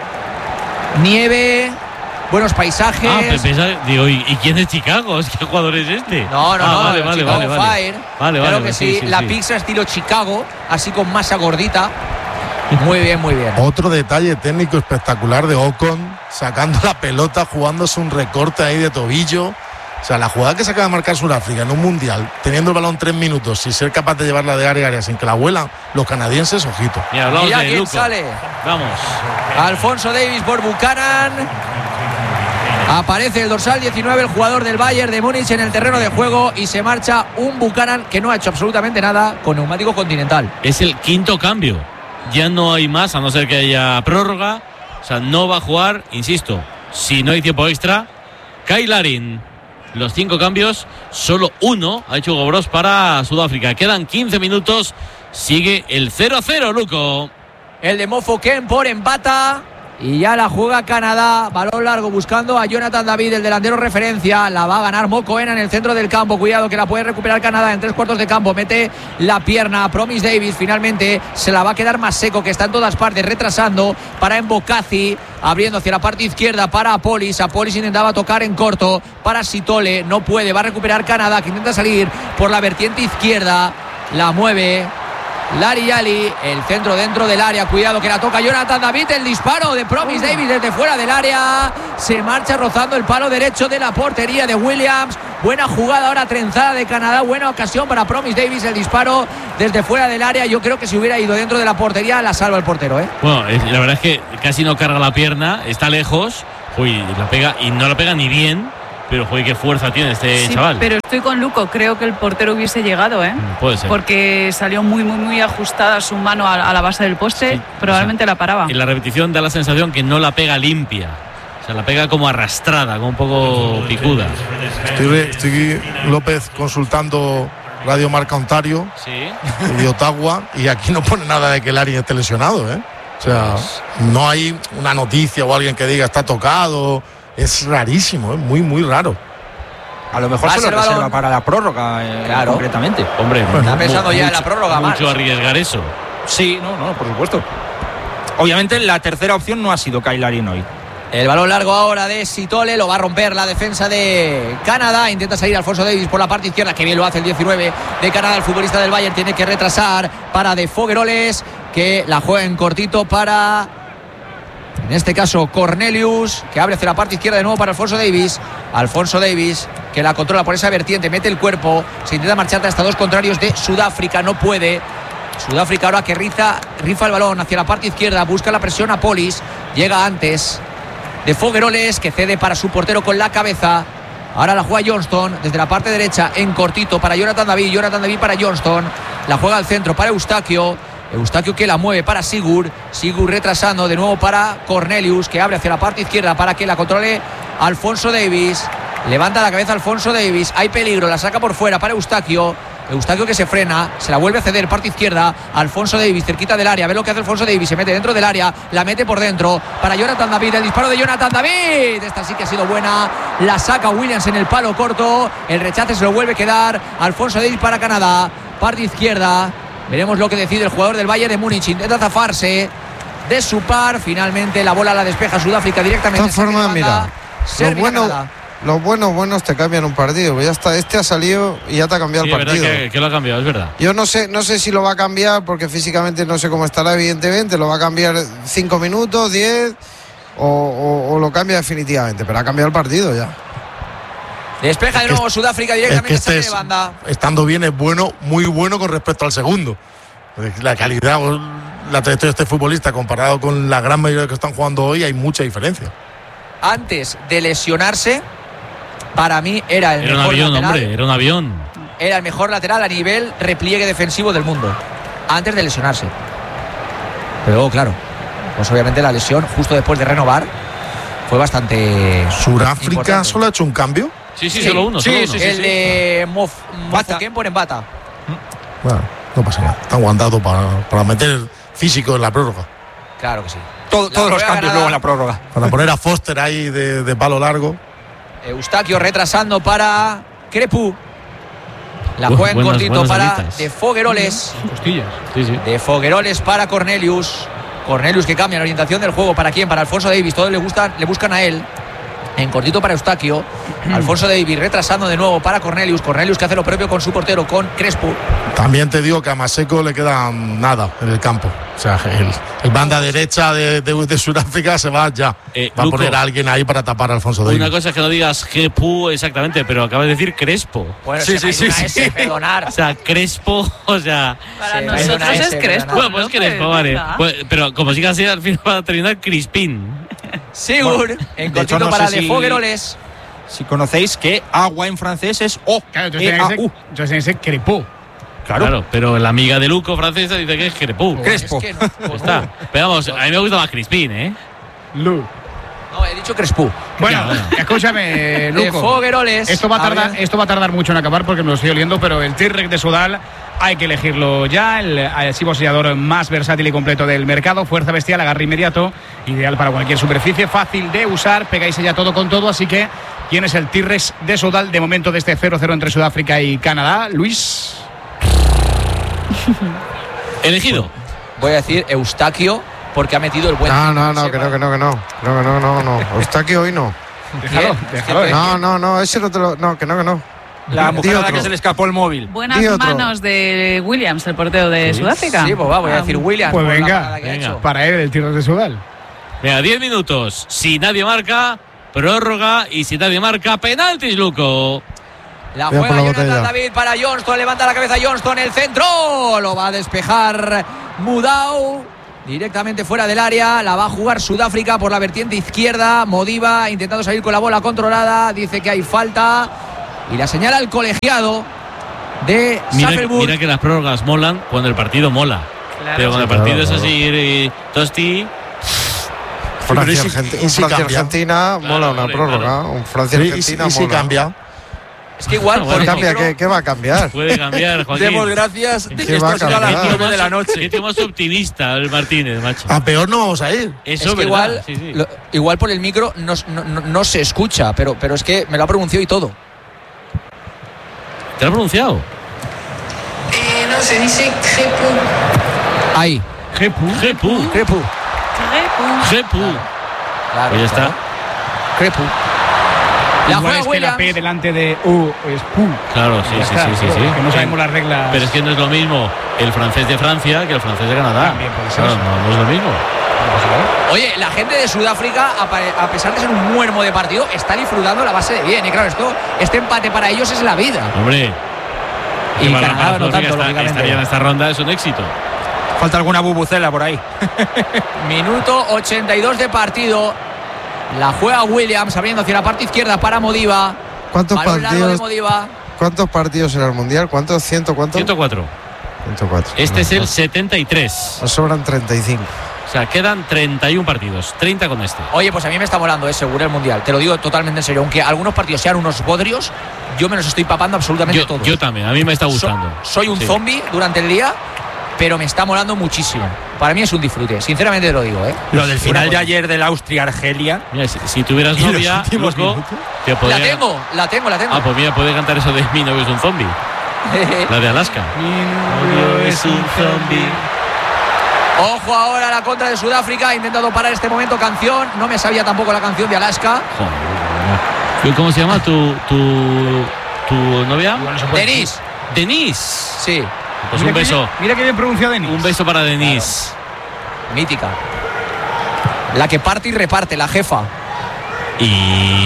Nieve, buenos paisajes. Ah, pero pensaba- digo, ¿y, y quién es Chicago? ¿Qué jugador es este? No, no, Ah, no, vale, el vale, Chicago vale, vale. Fire. Vale, Claro vale, que sí, sí, sí, la sí. pizza estilo Chicago, así con masa gordita. Muy bien, muy bien. Otro detalle técnico espectacular de Ocon, sacando la pelota, jugándose un recorte ahí de tobillo. O sea, la jugada que se acaba de marcar Sudáfrica en un mundial, teniendo el balón tres minutos y ser capaz de llevarla de área a área sin que la vuelan los canadienses, ojito. Mira, hablamos Mira de quién Luco. sale. Vamos. Alfonso Davis por Buchanan. Aparece el dorsal diecinueve, el jugador del Bayern de Múnich en el terreno de juego y se marcha un Buchanan que no ha hecho absolutamente nada con neumático Continental. Es el quinto cambio. Ya no hay más, a no ser que haya prórroga. O sea, no va a jugar, insisto, si no hay tiempo extra. Kyle Larin. Los cinco cambios, solo uno ha hecho Hugo Broos para Sudáfrica. Quedan quince minutos. Sigue el cero a cero, Luco. El de Mofoken por empata. Y ya la juega Canadá. Balón largo buscando a Jonathan David, el delantero referencia. La va a ganar Mokoena en el centro del campo. Cuidado que la puede recuperar Canadá en tres cuartos de campo. Mete la pierna a Promise Davis. Finalmente se la va a quedar más seco, que está en todas partes, retrasando para Mbokasi. Abriendo hacia la parte izquierda para Apolis. Apolis intentaba tocar en corto para Sitole. No puede. Va a recuperar Canadá, que intenta salir por la vertiente izquierda. La mueve Lari Yali, el centro dentro del área, cuidado que la toca Jonathan David, el disparo de Promise Davis desde fuera del área, se marcha rozando el palo derecho de la portería de Williams. Buena jugada ahora trenzada de Canadá, buena ocasión para Promise Davis, el disparo desde fuera del área. Yo creo que si hubiera ido dentro de la portería la salva el portero, ¿eh? Bueno, la verdad es que casi no carga la pierna, está lejos, uy, la pega y no la pega ni bien, pero joder, qué fuerza tiene este sí, chaval. Pero estoy con Luco, creo que el portero hubiese llegado, ¿eh? Puede ser. Porque salió muy, muy, muy ajustada su mano a, a la base del poste, sí, probablemente o sea, la paraba. En la repetición da la sensación que no la pega limpia. O sea, la pega como arrastrada, como un poco picuda. Estoy, estoy López consultando Radio Marca Ontario, sí, de Ottawa, y aquí no pone nada de que Lari esté lesionado, ¿eh? O sea, no hay una noticia o alguien que diga está tocado. Es rarísimo, es muy, muy raro. A lo mejor se lo reserva para la prórroga, eh, claro, concretamente. Hombre, bueno, está pensando mucho, ya en la prórroga más. Mucho arriesgar eso. Sí, no, no, por supuesto. Obviamente la tercera opción no ha sido Kyle Larin hoy. El balón largo ahora de Sitole, lo va a romper la defensa de Canadá. Intenta salir Alfonso Davis por la parte izquierda, que bien lo hace el diecinueve de Canadá. El futbolista del Bayern tiene que retrasar para De Fogueroles, que la juega en cortito para, en este caso, Cornelius, que abre hacia la parte izquierda de nuevo para Alfonso Davis. Alfonso Davis, que la controla por esa vertiente, mete el cuerpo, se intenta marchar hasta dos contrarios de Sudáfrica, no puede. Sudáfrica ahora que riza, rifa el balón hacia la parte izquierda, busca la presión a Polis, llega antes De Fogueroles, que cede para su portero con la cabeza. Ahora la juega Johnston desde la parte derecha en cortito para Jonathan David. Jonathan David para Johnston. La juega al centro para Eustaquio. Eustaquio que la mueve para Sigurd. Sigurd retrasando de nuevo para Cornelius, que abre hacia la parte izquierda para que la controle Alfonso Davis. Levanta la cabeza Alfonso Davis. Hay peligro, la saca por fuera para Eustaquio. Eustaquio que se frena, se la vuelve a ceder, parte izquierda, Alfonso Davis cerquita del área, ve lo que hace Alfonso Davis, se mete dentro del área, la mete por dentro para Jonathan David, el disparo de Jonathan David, esta sí que ha sido buena, la saca Williams en el palo corto, el rechace se lo vuelve a quedar Alfonso Davis para Canadá, parte izquierda, veremos lo que decide el jugador del Bayern de Múnich, intenta zafarse de su par, finalmente la bola la despeja Sudáfrica directamente. De todas formas, mira, lo bueno, Canadá. Los buenos buenos te cambian un partido. Ya está, este ha salido y ya te ha cambiado sí, el partido. Que, que lo ha cambiado, es verdad. Yo no sé, no sé si lo va a cambiar porque físicamente no sé cómo estará, evidentemente. Lo va a cambiar cinco minutos, diez o, o, o lo cambia definitivamente. Pero ha cambiado el partido ya. Despeja de nuevo Sudáfrica directamente, es que este de banda. Es, estando bien es bueno, muy bueno con respecto al segundo. La calidad, la trayectoria de este futbolista comparado con la gran mayoría que están jugando hoy, hay mucha diferencia. Antes de lesionarse, para mí era el era mejor un avión, lateral, hombre, era un avión. Era el mejor lateral a nivel repliegue defensivo del mundo, antes de lesionarse. Pero luego, claro, pues obviamente la lesión justo después de renovar fue bastante. ¿Sudáfrica importante. solo ha hecho un cambio? Sí, sí, sí, solo uno. Sí, solo sí, uno. sí, el sí, de Mof, Mofoken en Bata. Bueno, no pasa nada. Está aguantado para, para meter físico en la prórroga. Claro que sí. Todo, todos los cambios Canadá, luego en la prórroga. Para poner a Foster ahí de, de palo largo. Eustaquio retrasando para Crepu. La Uf, juega en buenas, cortito buenas para alitas. De Fogueroles. Costillas. Sí, sí. De Fogueroles para Cornelius. Cornelius que cambia la orientación del juego. ¿Para quién? Para Alfonso Davis. Todos le, gustan, le buscan a él. En cortito para Eustaquio. Alfonso Davis retrasando de nuevo para Cornelius. Cornelius que hace lo propio con su portero, con Crespo. También te digo que a Maseko le queda nada en el campo. O sea, el, el banda derecha de, de, de Sudáfrica se va ya. Eh, va Luco, a poner a alguien ahí para tapar a Alfonso Davis. Una cosa es que no digas Gepu exactamente, pero acabas de decir Crespo. Bueno, sí, sí, sí. sí. S, perdonar. O sea, Crespo, o sea. Para Sí, nosotros hay una es S, Crespo. Bueno, pues ¿no? Crespo, vale. Pues, pero como siga así, al final va a terminar Crispín. Sigurd. Bueno, en de cortito hecho, no para sé De si- Fogueroles. Si conocéis que agua en francés es O. Claro, entonces E tiene A que ser- U. entonces tiene que ser Crepó. Claro. Claro, pero la amiga de Luco francesa dice que es Crepu. Crespo. Es que no, Ya está. Pero vamos, a mí me gusta más Crispín, ¿eh? Lu. no, he dicho Crespo. Bueno, Ya, bueno. escúchame, De Luco. Fogueroles. Esto va a tardar, Abre- esto va a tardar mucho en acabar porque me lo estoy oliendo, pero el T-Rex de Sudal hay que elegirlo ya. El adhesivo sellador más versátil y completo del mercado. Fuerza bestial, agarre inmediato. Ideal para cualquier superficie. Fácil de usar. Pegáis ya todo con todo. Así que, ¿quién es el T-Rex de Sudal de momento de este cero cero entre Sudáfrica y Canadá? Luis. Elegido. Voy a decir Eustaquio porque ha metido el buen. No, no, no, Sepa. que no, que no, que no. No, que no, no, no. Eustaquio hoy no. Déjalo, ¿Quién? déjalo. ¿Quién? eh. No, no, no, ese no te lo. No, que no, que no. La mujer a la otro. que se le escapó el móvil. Buenas Di otro. manos de Williams, el portero de Sudáfrica. Sí, pues va, voy a decir Ah, Williams. Pues por la venga, parada que ha venga. hecho. Para él, el tiro de Sudal. Venga, diez minutos. Si nadie marca, prórroga. Y si nadie marca, penaltis, Luco. La Cuidado juega por la Jonathan botella. David para Johnston. Levanta la cabeza Johnston. El centro. Lo va a despejar Mudau. Directamente fuera del área. La va a jugar Sudáfrica por la vertiente izquierda. Modiba intentando salir con la bola controlada. Dice que hay falta. Y la señala el colegiado de Mira, Saffelburg. mira que las prórrogas molan cuando el partido mola. Claro. Pero cuando el Claro, partido es claro. así, y tosti. Francia, pero y si- Argenti- y un si Francia cambia. Argentina Claro, mola una hombre, prórroga. claro. Un Francia Sí, y si, Argentina y si mola. cambia. Es que igual Bueno, por el Cambia, micro- ¿qué, qué va a cambiar? Puede cambiar, Joaquín. Demos gracias de que ¿Qué esto va a ha sido a las cambiar? nueve de la noche. Qué tío más optimista el Martínez, macho. A peor no vamos a ir. Eso Es es que verdad. igual, sí, sí. lo- igual por el micro no, no- no- no se escucha, pero, pero es que me lo ha pronunciado y todo. ¿Te lo ha pronunciado? Eh, no, se dice crepu. Ahí, Jepu. Jepu. Crepu. Crepu. Jepu. Claro, Pues ya está. claro. Crepu. La Igual juega es que la Williams. P delante de U es Pu. Claro, sí, Ya sí, está, sí, sí, sí. Que no sabemos las reglas. Pero es que no es lo mismo el francés de Francia que el francés de Canadá. También puede ser Claro, eso. no, no es lo mismo. Oye, la gente de Sudáfrica, a pa- a pesar de ser un muermo de partido, está disfrutando la base de bien. Y claro, esto, este empate para ellos es la vida. Hombre. Y que para- Canadá para no Sudáfrica tanto, está- lógicamente. estaría en esta ronda es un éxito. Falta alguna bubucela por ahí. Minuto ochenta y dos de partido. La juega Williams abriendo hacia la parte izquierda para Modiba. ¿Cuántos Balón largo de partidos, Modiba. ¿Cuántos partidos en el Mundial? ¿Cuántos? ¿Ciento cuántos? ciento cuatro. ciento cuatro. Este es el Nos- setenta y tres. Nos sobran treinta y cinco. O sea, quedan treinta y uno partidos. treinta con este. Oye, pues a mí me está molando, es seguro el Mundial. Te lo digo totalmente en serio. Aunque algunos partidos sean unos bodrios, yo me los estoy papando absolutamente Yo, todos. yo también, a mí me está So- gustando. soy un Sí. zombie durante el día, pero me está molando muchísimo. Para mí es un disfrute, sinceramente te lo digo, ¿eh? Lo del final Una de cosa. ayer del Austria-Argelia. Mira, si, si tuvieras ¿Y los novia, últimos Luco, minutos? te podría... La tengo, la tengo, la tengo. Ah, pues mira, puede cantar eso de mi novio es un zombie. La de Alaska. Mi novio es un zombie. Ojo ahora a la contra de Sudáfrica. Ha intentado parar este momento canción. No me sabía tampoco la canción de Alaska. Joder, ¿cómo se llama tu, tu, tu novia? Denise. Denise. Sí, Pues Mira un que beso. bien- Mira que bien pronunciado Denis. Un beso para Denise. mítica. La que parte y reparte, la jefa. Y.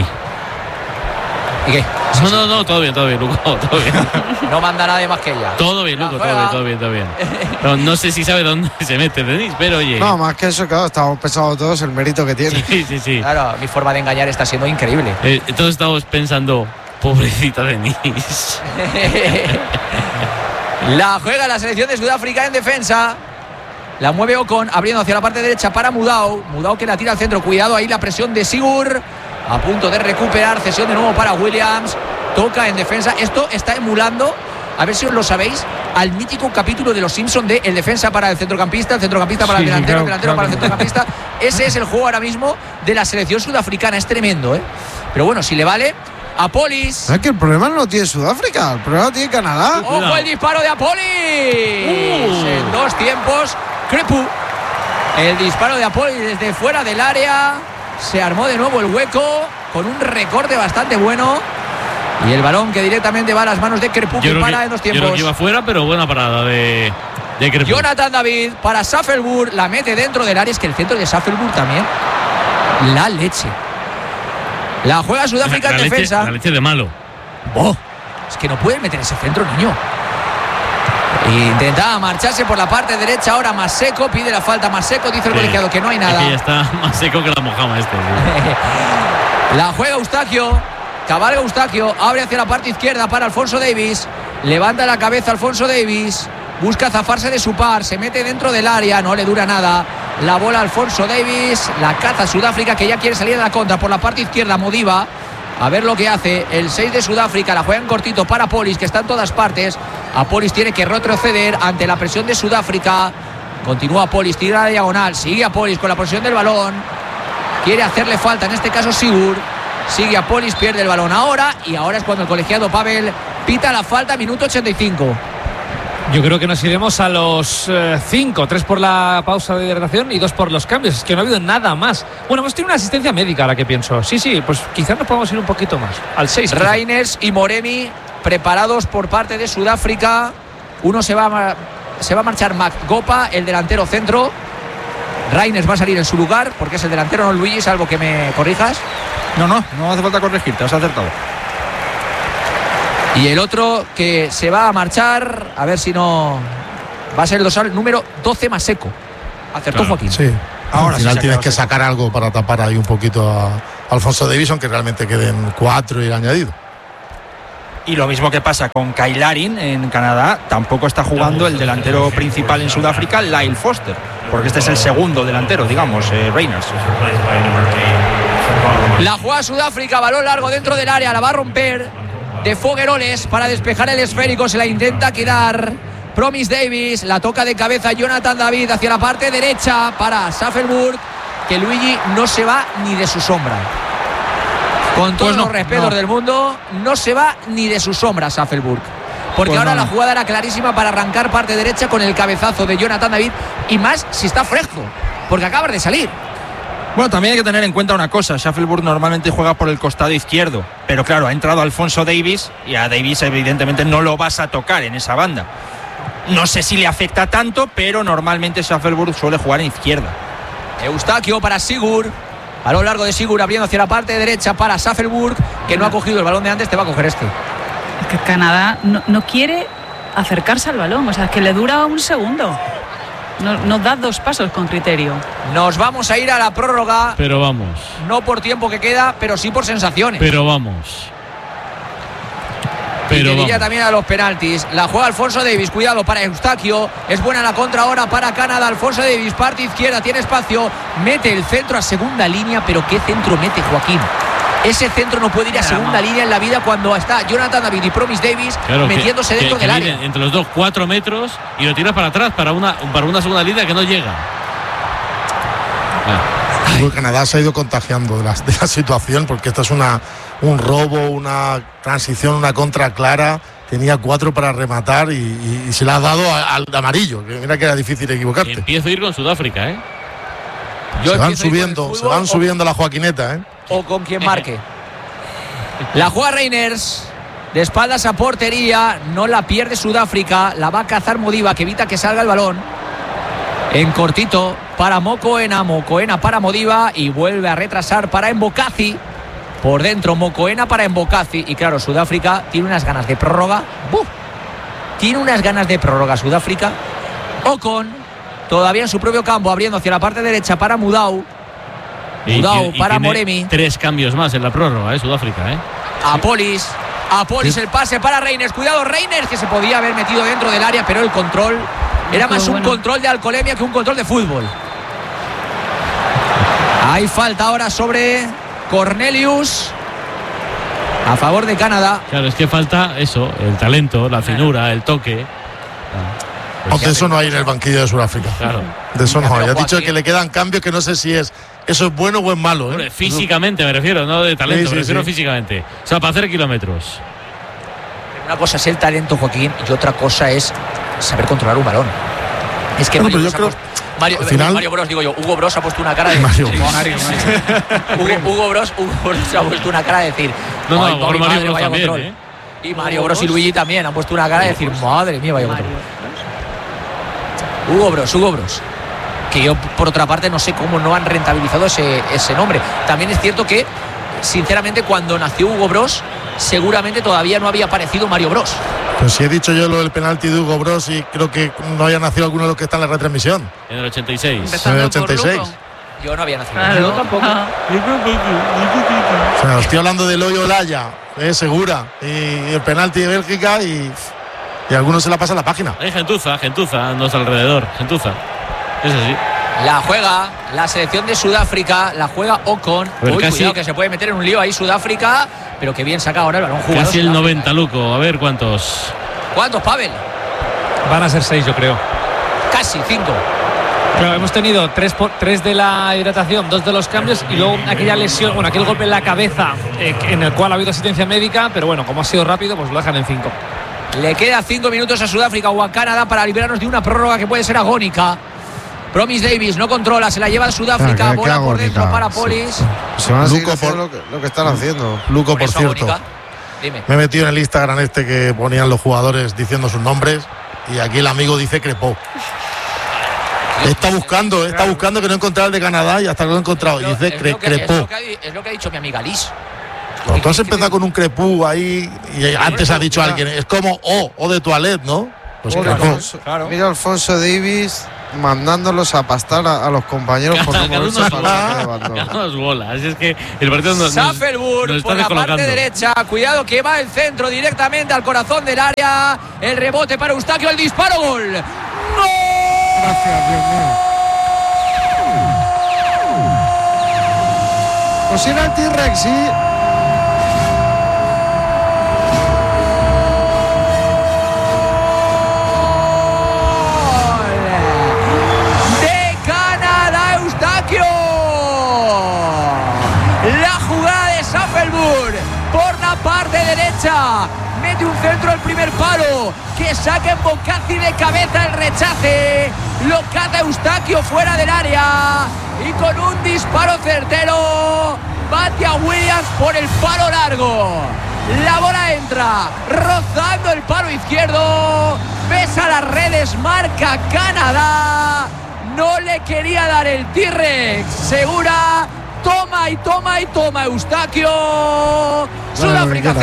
¿Y qué? No, no, no, todo bien, todo bien, Luco, todo bien. No manda nadie más que ella. Todo bien, La Luco, juega. todo bien, todo bien, todo bien. No, no sé si sabe dónde se mete Denise, pero oye. No, más que eso, claro, estamos pesados todos el mérito que tiene. Sí, sí, sí. Claro, mi forma de engañar está siendo increíble. Eh, todos estamos pensando, pobrecita Denise. La juega la selección de Sudáfrica en defensa. La mueve Ocon, abriendo hacia la parte derecha para Mudau. Mudau que la tira al centro. Cuidado ahí la presión de Sigur. A punto de recuperar. Cesión de nuevo para Williams. Toca en defensa. Esto está emulando, a ver si os lo sabéis, al mítico capítulo de Los Simpson de el defensa para el centrocampista, el centrocampista para Sí, el sí, delantero, el claro, delantero para el claro. centrocampista. Ese es el juego ahora mismo de la selección sudafricana. Es tremendo, ¿eh? Pero bueno, si le vale a Polis. Es que el problema no lo tiene Sudáfrica, el problema lo tiene Canadá. ¡Ojo el disparo de Apolis! Uh. En dos tiempos, Crepu. El disparo de Apolis desde fuera del área. Se armó de nuevo el hueco con un recorte bastante bueno. Y el balón que directamente va a las manos de Crepu, que Yo creo para que, en dos yo tiempos. creo que iba fuera, pero buena parada de, de Crepu. Jonathan David para Saffelburg. La mete dentro del área. Es que el centro de Saffelburg también. La leche. La juega Sudáfrica la, en leche, defensa. la leche de malo. Oh, es que no puede meter ese centro, niño. Intentaba marcharse por la parte derecha. Ahora Maseko pide la falta. Maseko dice el Sí. colegiado que no hay Es nada. que ya está más seco que la mojama este. Sí. La juega Eustaquio. Cabalga Eustaquio. Abre hacia la parte izquierda para Alfonso Davis. Levanta la cabeza Alfonso Davis. Busca zafarse de su par. Se mete dentro del área. No le dura nada. La bola Alfonso Davis. La caza Sudáfrica, que ya quiere salir a la contra por la parte izquierda. Modiba. A ver lo que hace el seis de Sudáfrica. La juega en cortito para Polis, que está en todas partes. A Polis tiene que retroceder ante la presión de Sudáfrica. Continúa Polis, tira la diagonal. Sigue a Polis con la posesión del balón. Quiere hacerle falta, en este caso Sigur. Sigue a Polis, pierde el balón ahora. Y ahora es cuando el colegiado Pavel pita la falta, minuto ochenta y cinco. Yo creo que nos iremos a los cinco, tres por la pausa de hidratación y dos por los cambios. Es que no ha habido nada más. Bueno, hemos tenido una asistencia médica, ahora que pienso. Sí, sí, pues quizás nos podamos ir un poquito más. Al seis. Reiners y Moremi preparados por parte de Sudáfrica. Uno se va a, se va a marchar Gopa, el delantero centro. Reyners va a salir en su lugar porque es el delantero, no Luigi, salvo que me corrijas. No, no, no hace falta corregirte, has acertado. Y el otro que se va a marchar, a ver si no va a ser el dorsal número doce, Maseko. Acertó claro, Joaquín. Sí. Ahora al final sí tienes que sacar algo para tapar ahí un poquito a Alfonso Davies, aunque realmente queden cuatro y el añadido. Y lo mismo que pasa con Kyle Larin en Canadá, tampoco está jugando el delantero principal en Sudáfrica, Lyle Foster, porque este es el segundo delantero, digamos, eh, Reyners. La juega Sudáfrica, balón largo dentro del área, la va a romper de Fogueroles para despejar el esférico, se la intenta quedar Promise Davis, la toca de cabeza Jonathan David hacia la parte derecha para Saffelburg, que Luigi no se va ni de su sombra. Con todos pues no, los respetos no. del mundo, no se va ni de su sombra Saffelburg. Porque pues ahora no, la jugada era clarísima para arrancar parte derecha con el cabezazo de Jonathan David, y más si está fresco, porque acaba de salir. Bueno, también hay que tener en cuenta una cosa, Saffelburg normalmente juega por el costado izquierdo, pero claro, ha entrado Alfonso Davies y a Davies evidentemente no lo vas a tocar en esa banda. No sé si le afecta tanto, pero normalmente Saffelburg suele jugar en izquierda. Eustaquio para Sigurd, a lo largo de Sigurd abriendo hacia la parte derecha para Saffelburg, que no ha cogido el balón de antes, te va a coger este. Es que Canadá no, no quiere acercarse al balón, o sea, es que le dura un segundo. No, no da dos pasos con criterio. Nos vamos a ir a la prórroga. Pero vamos. No por tiempo que queda, pero sí por sensaciones. Pero vamos. Pero y vamos. También a los penaltis. La juega Alfonso Davies. Cuidado para Eustaquio. Es buena la contra ahora para Canadá. Alfonso Davies, parte izquierda, tiene espacio. Mete el centro a segunda línea. Pero ¿qué centro mete, Joaquín? Ese centro no puede ir a segunda línea en la vida cuando está Jonathan David y Promise Davis claro, metiéndose que, dentro que, del que área. Entre los dos, cuatro metros y lo tiras para atrás para una, para una segunda línea que no llega. Ah. Canadá se ha ido contagiando de la, de la situación, porque esta es una un robo, una transición, una contra clara. Tenía cuatro para rematar y, y, y se la ha dado al amarillo. Mira que era difícil equivocarte. Y empiezo a ir con Sudáfrica, ¿eh? Yo se van subiendo, se van subiendo o, la Joaquineta, ¿eh? O con quien marque. La juega Reyners de espaldas a portería, no la pierde Sudáfrica, la va a cazar Modiba, que evita que salga el balón. En cortito para Mokoena, Mokoena para Modiba y vuelve a retrasar para Mbokazi. Por dentro Mokoena para Mbokazi y claro, Sudáfrica tiene unas ganas de prórroga. ¡Buf! Tiene unas ganas de prórroga Sudáfrica. Ocon todavía en su propio campo, abriendo hacia la parte derecha para Mudau. Mudau y, y, para y Moremi. Tres cambios más en la prórroga, ¿eh? Sudáfrica, ¿eh? Apolis. Apolis sí. El pase para Reyners. Cuidado, Reyners, que se podía haber metido dentro del área, pero el control era más un bueno. control de alcoholemia que un control de fútbol. Hay falta ahora sobre Cornelius a favor de Canadá. Claro, es que falta eso, el talento, la finura, el toque. Pues de eso no hay en el banquillo de Sudáfrica. Claro. De eso no hay. Has dicho que le quedan cambios que no sé si es eso es bueno o es malo. ¿eh? Hombre, físicamente me refiero, no de talento, sí, sí, me refiero sí. físicamente. O sea, para hacer kilómetros. Una cosa es el talento, Joaquín, y otra cosa es saber controlar un balón. Es que bueno, Mario, yo creo, puesto, Mario, final, Mario Bros, digo yo, Hugo Bros ha puesto una cara de Mario, sí, Mario, Hugo, Hugo Bros, Hugo Bros ha puesto una cara de decir, no, no, Mario Mario madre, Bros vaya también, control. ¿eh? Y Mario Bros y Luigi también han puesto una cara de decir, madre mía, vaya control. Hugo Bros, Hugo Bros. Que yo, por otra parte, no sé cómo no han rentabilizado ese, ese nombre. También es cierto que, sinceramente, cuando nació Hugo Bros, seguramente todavía no había aparecido Mario Bros. Pues si he dicho yo lo del penalti de Hugo Bros y creo que no haya nacido alguno de los que están en la retransmisión. En el ochenta y seis. En el ochenta y seis. Yo no había nacido. Ah, yo tampoco. O sea, estoy hablando del Hoyo Olaya, eh, Segura, y, y el penalti de Bélgica y, y a algunos se la pasa la página. Hay gentuza, gentuza a nuestro alrededor, gentuza. Es así. La juega la selección de Sudáfrica, la juega Ocon. Uy, casi, cuidado que se puede meter en un lío ahí Sudáfrica, pero que bien saca ahora el balón jugado. Casi el noventa, Luco. A ver cuántos. ¿Cuántos, Pavel? Van a ser seis, yo creo. Casi, cinco. Pero hemos tenido tres, por, tres de la hidratación, dos de los cambios y luego aquella lesión, bueno, aquel golpe en la cabeza eh, en el cual ha habido asistencia médica, pero bueno, como ha sido rápido, pues lo dejan en cinco. Le queda cinco minutos a Sudáfrica o a Canadá para librarnos de una prórroga que puede ser agónica. Promise Davis no controla, se la lleva a Sudáfrica, ah, bola por dentro para Polis. Sí. Se van a seguir haciendo lo que, lo que están haciendo. Luco, por, por cierto. Agónica. Dime. Me he metido en el Instagram este que ponían los jugadores diciendo sus nombres y aquí el amigo dice Crepó. Está buscando, está buscando que no encontraba el de Canadá y hasta que lo he encontrado. Y dice cre, que, Crepó. Es lo, que, es lo que ha dicho mi amiga Liz. No, tú has empezado con un Crepú ahí y antes ha dicho alguien, es como O, O de toilette, ¿no? Pues Pobre Crepó. Alfonso. Mira Alfonso Davis mandándolos a pastar a, a los compañeros por no moverse para el bando. Unas bolas. Es que el partido nos, nos, Saffelburg nos está por la descolocando. parte derecha. Cuidado que va el centro directamente al corazón del área. El rebote para Eustaquio, el disparo, gol. ¡Gol! Gracias, Dios mío. Pues era el T-Rex, sí. Por la parte derecha mete un centro al primer palo que saca en Boccazzi de cabeza, el rechace lo caza Eustaquio fuera del área y con un disparo certero bate a Williams por el palo largo. La bola entra rozando el palo izquierdo, pesa las redes, marca Canadá. No le quería dar el T-Rex, Segura. Toma y toma y toma Eustaquio. Sudáfrica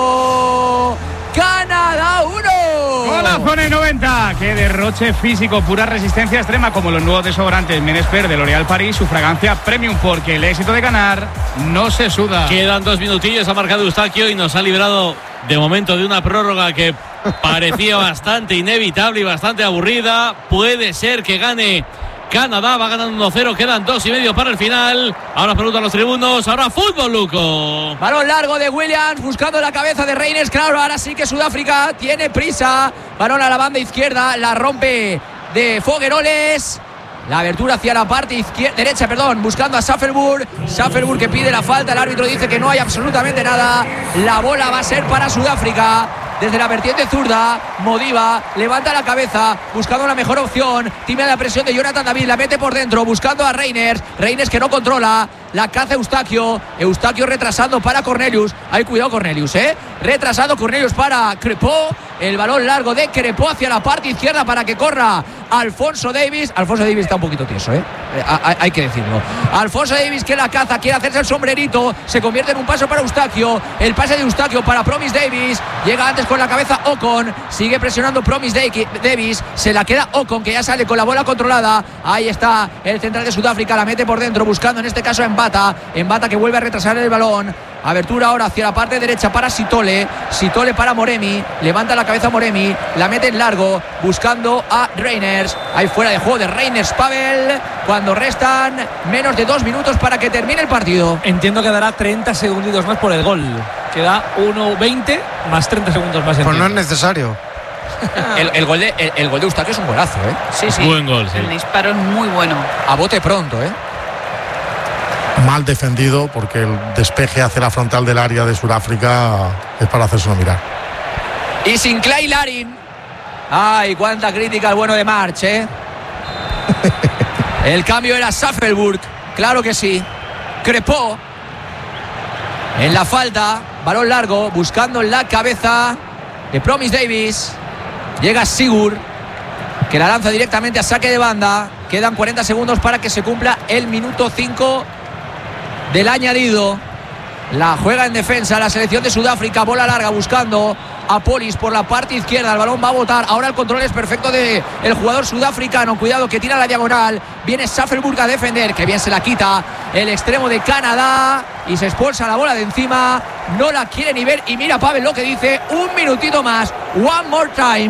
cero, Canadá uno. Golazo en el noventa. Qué derroche físico, pura resistencia extrema, como los nuevos desodorantes Menespert de L'Oréal Paris, su fragancia premium, porque el éxito de ganar no se suda. Quedan dos minutillos, ha marcado Eustaquio y nos ha librado de momento de una prórroga que parecía bastante inevitable y bastante aburrida. Puede ser que gane Canadá, va ganando uno cero, quedan dos y medio para el final. Ahora preguntan los tribunos, ahora fútbol, Luco. Balón largo de Williams, buscando la cabeza de Reyners. Claro, ahora sí que Sudáfrica tiene prisa. Balón a la banda izquierda, la rompe de Fogueroles. La abertura hacia la parte izquierda, derecha, perdón, buscando a Saffelburg. Saffelburg que pide la falta, el árbitro dice que no hay absolutamente nada. La bola va a ser para Sudáfrica. Desde la vertiente zurda, Modiva levanta la cabeza, buscando la mejor opción. Timea la presión de Jonathan David, la mete por dentro, buscando a Reyners. Reyners que no controla, la caza Eustaquio. Eustaquio retrasando para Cornelius. Hay cuidado Cornelius, ¿eh? Retrasado Cornelius para Crepó. El balón largo de Crepó hacia la parte izquierda para que corra Alfonso Davis. Alfonso Davis está un poquito tieso, ¿eh? eh hay, hay que decirlo. Alfonso Davis que la caza, quiere hacerse el sombrerito. Se convierte en un paso para Eustaquio. El pase de Eustaquio para Promise Davis. Llega antes con la cabeza Ocon. Sigue presionando Promise Davis. Se la queda Ocon, que ya sale con la bola controlada. Ahí está el central de Sudáfrica. La mete por dentro, buscando en este caso a Mbata. Mbata que vuelve a retrasar el balón. Abertura ahora hacia la parte derecha para Sitole. Sitole para Moremi. Levanta la cabeza Moremi. La mete en largo. Buscando a Reyners. Ahí fuera de juego de Reyners Pavel. Cuando restan menos de dos minutos para que termine el partido. Entiendo que dará treinta segunditos más por el gol. Queda uno veinte más treinta segundos más. Pues no es necesario. el, el, gol de, el, el gol de Eustaquio es un golazo, ¿eh? Sí, sí. Buen gol, sí. El disparo es muy bueno. A bote pronto, ¿eh? Mal defendido porque el despeje hacia la frontal del área de Sudáfrica es para hacérselo mirar. Y sin Clay Larin. Ay, cuánta crítica al bueno de March, ¿eh? El cambio era Saffelburg, claro que sí. Crepó en la falta, balón largo, buscando la cabeza de Promise Davis. Llega Sigur, que la lanza directamente a saque de banda. Quedan cuarenta segundos para que se cumpla el minuto cinco del añadido. La juega en defensa la selección de Sudáfrica. Bola larga buscando a Polis por la parte izquierda. El balón va a botar. Ahora el control es perfecto de el jugador sudafricano. Cuidado que tira la diagonal. Viene Saffelburg a defender. Que bien se la quita el extremo de Canadá. Y se expulsa la bola de encima. No la quiere ni ver. Y mira Pavel lo que dice. Un minutito más. One more time.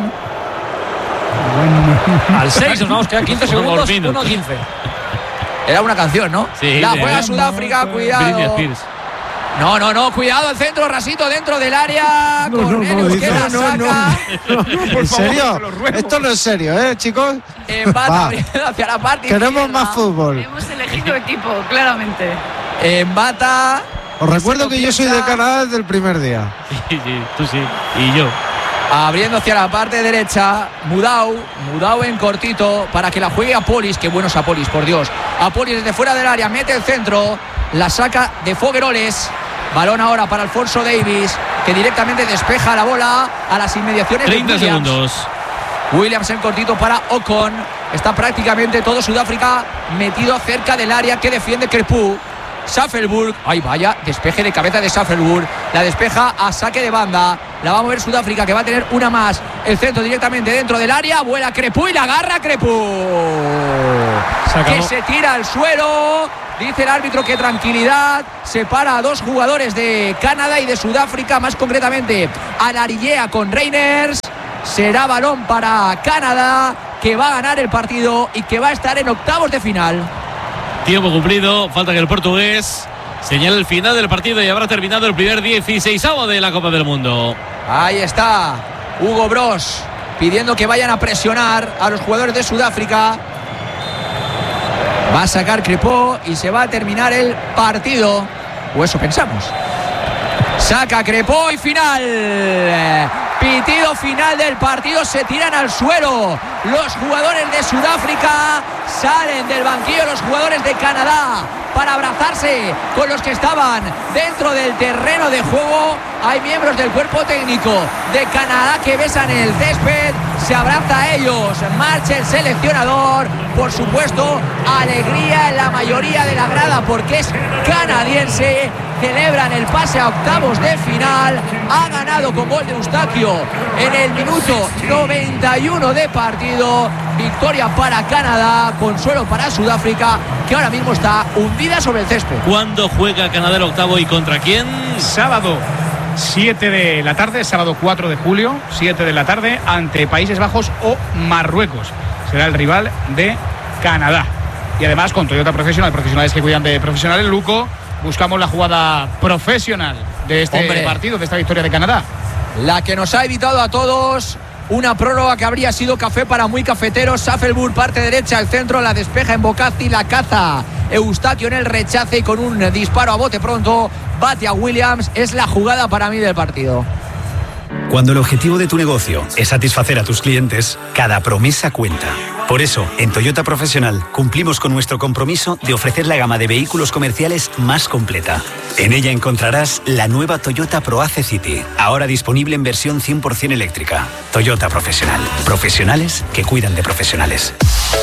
Al seis nos vamos, quedan quince segundos. uno quince. Era una canción, ¿no? Sí, la de juega Sudáfrica, cuidado. No, no, no, cuidado, el centro, rasito dentro del área. No, no, no, que la no, saca. no, no. ¿En serio? Esto no es serio, ¿eh, chicos? Embata hacia la parte Queremos izquierda. más fútbol. Hemos elegido equipo, claramente. Embata. Os recuerdo que yo soy de Canadá desde el primer día. Sí, sí, tú sí. Y yo. Abriendo hacia la parte derecha, Mudau, Mudau en cortito para que la juegue a Polis. Qué buenos a Polis, por Dios. A Polis desde fuera del área, mete el centro, la saca de Fogueroles. Balón ahora para Alfonso Davis. que directamente despeja la bola a las inmediaciones treinta de Williams. segundos. Williams en cortito para Ocon. Está prácticamente todo Sudáfrica metido cerca del área que defiende Crepu. Saffelburg, ay vaya, despeje de cabeza de Saffelburg, la despeja a saque de banda, la va a mover Sudáfrica, que va a tener una más, el centro directamente dentro del área, vuela Crepu y la agarra Crepu, se que se tira al suelo, dice el árbitro que tranquilidad, separa a dos jugadores de Canadá y de Sudáfrica, más concretamente a Larillea con Reiners, será balón para Canadá, que va a ganar el partido y que va a estar en octavos de final. Tiempo cumplido, falta que el portugués señale el final del partido y habrá terminado el primer dieciseisavo de la Copa del Mundo. Ahí está Hugo Broos pidiendo que vayan a presionar a los jugadores de Sudáfrica. Va a sacar Crepeau y se va a terminar el partido, o eso pensamos. Saca Crepeau y final. Pitido final del partido, se tiran al suelo los jugadores de Sudáfrica, salen del banquillo los jugadores de Canadá para abrazarse con los que estaban dentro del terreno de juego. Hay miembros del cuerpo técnico de Canadá que besan el césped, se abraza a ellos, marcha el seleccionador, por supuesto alegría en la mayoría de la grada porque es canadiense. Celebran el pase a octavos de final, ha ganado con gol de Eustaquio en el minuto noventa y uno de partido. Victoria para Canadá, consuelo para Sudáfrica, que ahora mismo está hundida sobre el césped. ¿Cuándo juega Canadá el octavo y contra quién? Sábado siete de la tarde, sábado cuatro de julio, siete de la tarde, ante Países Bajos o Marruecos. Será el rival de Canadá. Y además con Toyota Profesional, profesionales que cuidan de profesionales, Luco, buscamos la jugada profesional de este Hombre, partido, de esta victoria de Canadá. La que nos ha evitado a todos una prórroga que habría sido café para muy cafeteros. Saffelburg, parte derecha, el centro, la despeja en Bocazzi, la caza Eustaquio en el rechace y con un disparo a bote pronto bate a Williams. Es la jugada para mí del partido. Cuando el objetivo de tu negocio es satisfacer a tus clientes, cada promesa cuenta. Por eso, en Toyota Profesional cumplimos con nuestro compromiso de ofrecer la gama de vehículos comerciales más completa. En ella encontrarás la nueva Toyota ProAce City, ahora disponible en versión cien por ciento eléctrica. Toyota Profesional. Profesionales que cuidan de profesionales.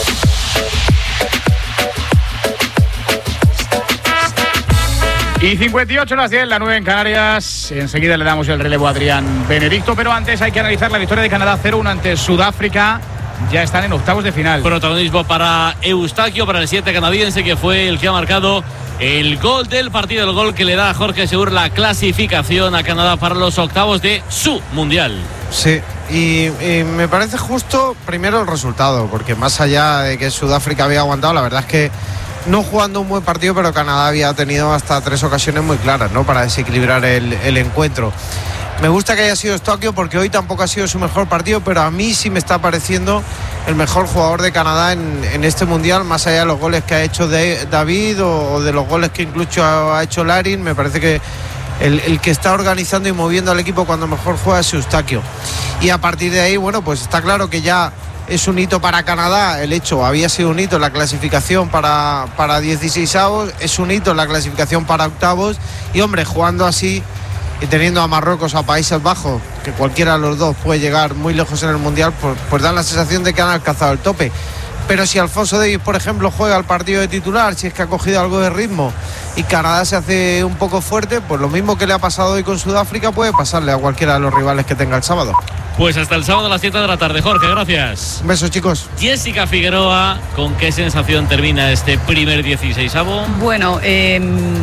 Y cincuenta y ocho las diez, la nueve en Canarias. Enseguida le damos el relevo a Adrián Benedicto, pero antes hay que analizar la victoria de Canadá cero uno ante Sudáfrica. Ya están en octavos de final. Protagonismo para Eustaquio, para el siete canadiense, que fue el que ha marcado el gol del partido, el gol que le da a Jorge Seur la clasificación a Canadá para los octavos de su Mundial. Sí, y, y me parece justo primero el resultado, porque más allá de que Sudáfrica había aguantado, la verdad es que no jugando un buen partido, pero Canadá había tenido hasta tres ocasiones muy claras, ¿no?, para desequilibrar el, el encuentro. Me gusta que haya sido Eustaquio porque hoy tampoco ha sido su mejor partido, pero a mí sí me está pareciendo el mejor jugador de Canadá en, en este Mundial, más allá de los goles que ha hecho de, David o, o de los goles que incluso ha, ha hecho Larin. Me parece que el, el que está organizando y moviendo al equipo cuando mejor juega es Eustaquio. Y a partir de ahí, bueno, pues está claro que ya es un hito para Canadá. El hecho había sido un hito en la clasificación para, para dieciseisavos, es un hito en la clasificación para octavos. Y hombre, jugando así y teniendo a Marruecos o a Países Bajos, que cualquiera de los dos puede llegar muy lejos en el Mundial, pues, pues dan la sensación de que han alcanzado el tope. Pero si Alfonso Davies, por ejemplo, juega el partido de titular, si es que ha cogido algo de ritmo y Canadá se hace un poco fuerte, pues lo mismo que le ha pasado hoy con Sudáfrica puede pasarle a cualquiera de los rivales que tenga el sábado. Pues hasta el sábado a las siete de la tarde, Jorge, gracias. Un beso, chicos. Jessica Figueroa, ¿con qué sensación termina este primer dieciseisavo? Bueno, eh,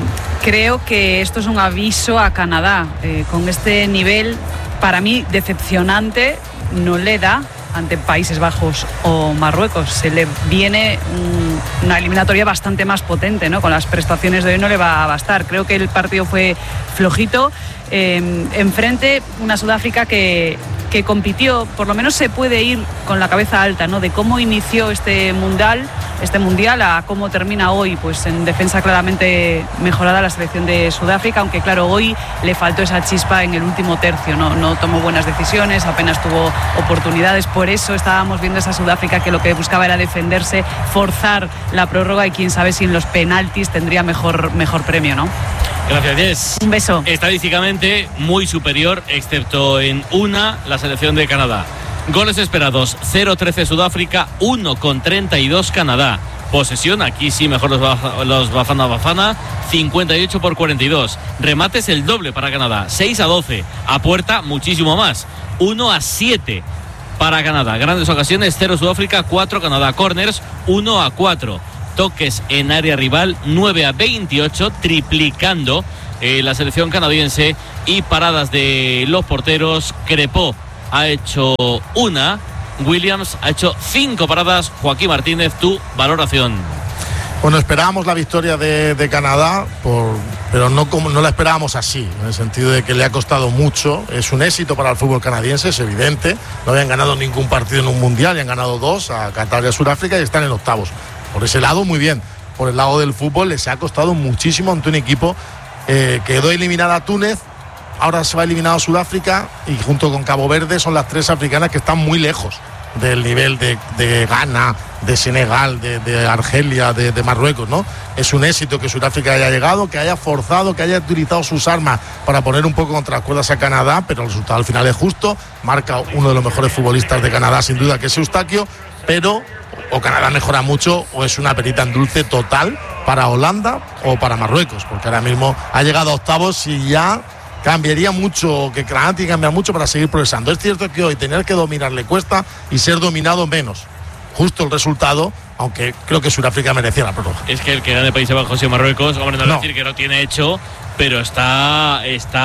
creo que esto es un aviso a Canadá. Eh, con este nivel, para mí, decepcionante, no le da ante Países Bajos o Marruecos. Se le viene un, una eliminatoria bastante más potente, ¿no? Con las prestaciones de hoy no le va a bastar. Creo que el partido fue flojito. Eh, enfrente, una Sudáfrica que, que compitió, por lo menos se puede ir con la cabeza alta, ¿no?, de cómo inició este Mundial, este mundial, a cómo termina hoy, pues en defensa claramente mejorada la selección de Sudáfrica, aunque claro, hoy le faltó esa chispa en el último tercio, no, no tomó buenas decisiones, apenas tuvo oportunidades, por eso estábamos viendo esa Sudáfrica que lo que buscaba era defenderse, forzar la prórroga y quién sabe si en los penaltis tendría mejor, mejor premio, ¿no? Gracias, Jess. Un beso. Estadísticamente muy superior, excepto en una, la selección de Canadá. Goles esperados, cero trece Sudáfrica, uno con treinta y dos Canadá. Posesión, aquí sí mejor los, los Bafana Bafana, cincuenta y ocho por cuarenta y dos. Remates el doble para Canadá, seis a doce. A puerta muchísimo más, uno a siete para Canadá. Grandes ocasiones, cero Sudáfrica, cuatro Canadá. Corners, uno a cuatro. Toques en área rival, nueve a veintiocho, triplicando eh, la selección canadiense. Y paradas de los porteros, Crepó ha hecho una, Williams ha hecho cinco paradas. Joaquín Martínez, tu valoración. Bueno, esperábamos la victoria de, de Canadá, por, pero no, como, no la esperábamos así, en el sentido de que le ha costado mucho. Es un éxito para el fútbol canadiense, es evidente. No habían ganado ningún partido en un mundial y han ganado dos, a Qatar y a Sudáfrica, y están en octavos. Por ese lado, muy bien. Por el lado del fútbol, les ha costado muchísimo ante un equipo eh, que quedó eliminada a Túnez, ahora se va eliminado a Sudáfrica, y junto con Cabo Verde son las tres africanas que están muy lejos del nivel de, de Ghana, de Senegal, de, de Argelia, de, de Marruecos, ¿no? Es un éxito que Sudáfrica haya llegado, que haya forzado, que haya utilizado sus armas para poner un poco contra las cuerdas a Canadá, pero el resultado al final es justo. Marca uno de los mejores futbolistas de Canadá, sin duda, que es Eustaquio, pero o Canadá mejora mucho o es una perita en dulce total para Holanda o para Marruecos, porque ahora mismo ha llegado a octavos y ya cambiaría mucho, que Canadá tiene que cambiar mucho para seguir progresando. Es cierto que hoy tener que dominar le cuesta y ser dominado menos. Justo el resultado, aunque creo que Sudáfrica merecía la prórroga. Es que el que gane Países Bajos y Marruecos, hombre, no, no. decir que no tiene hecho, pero está,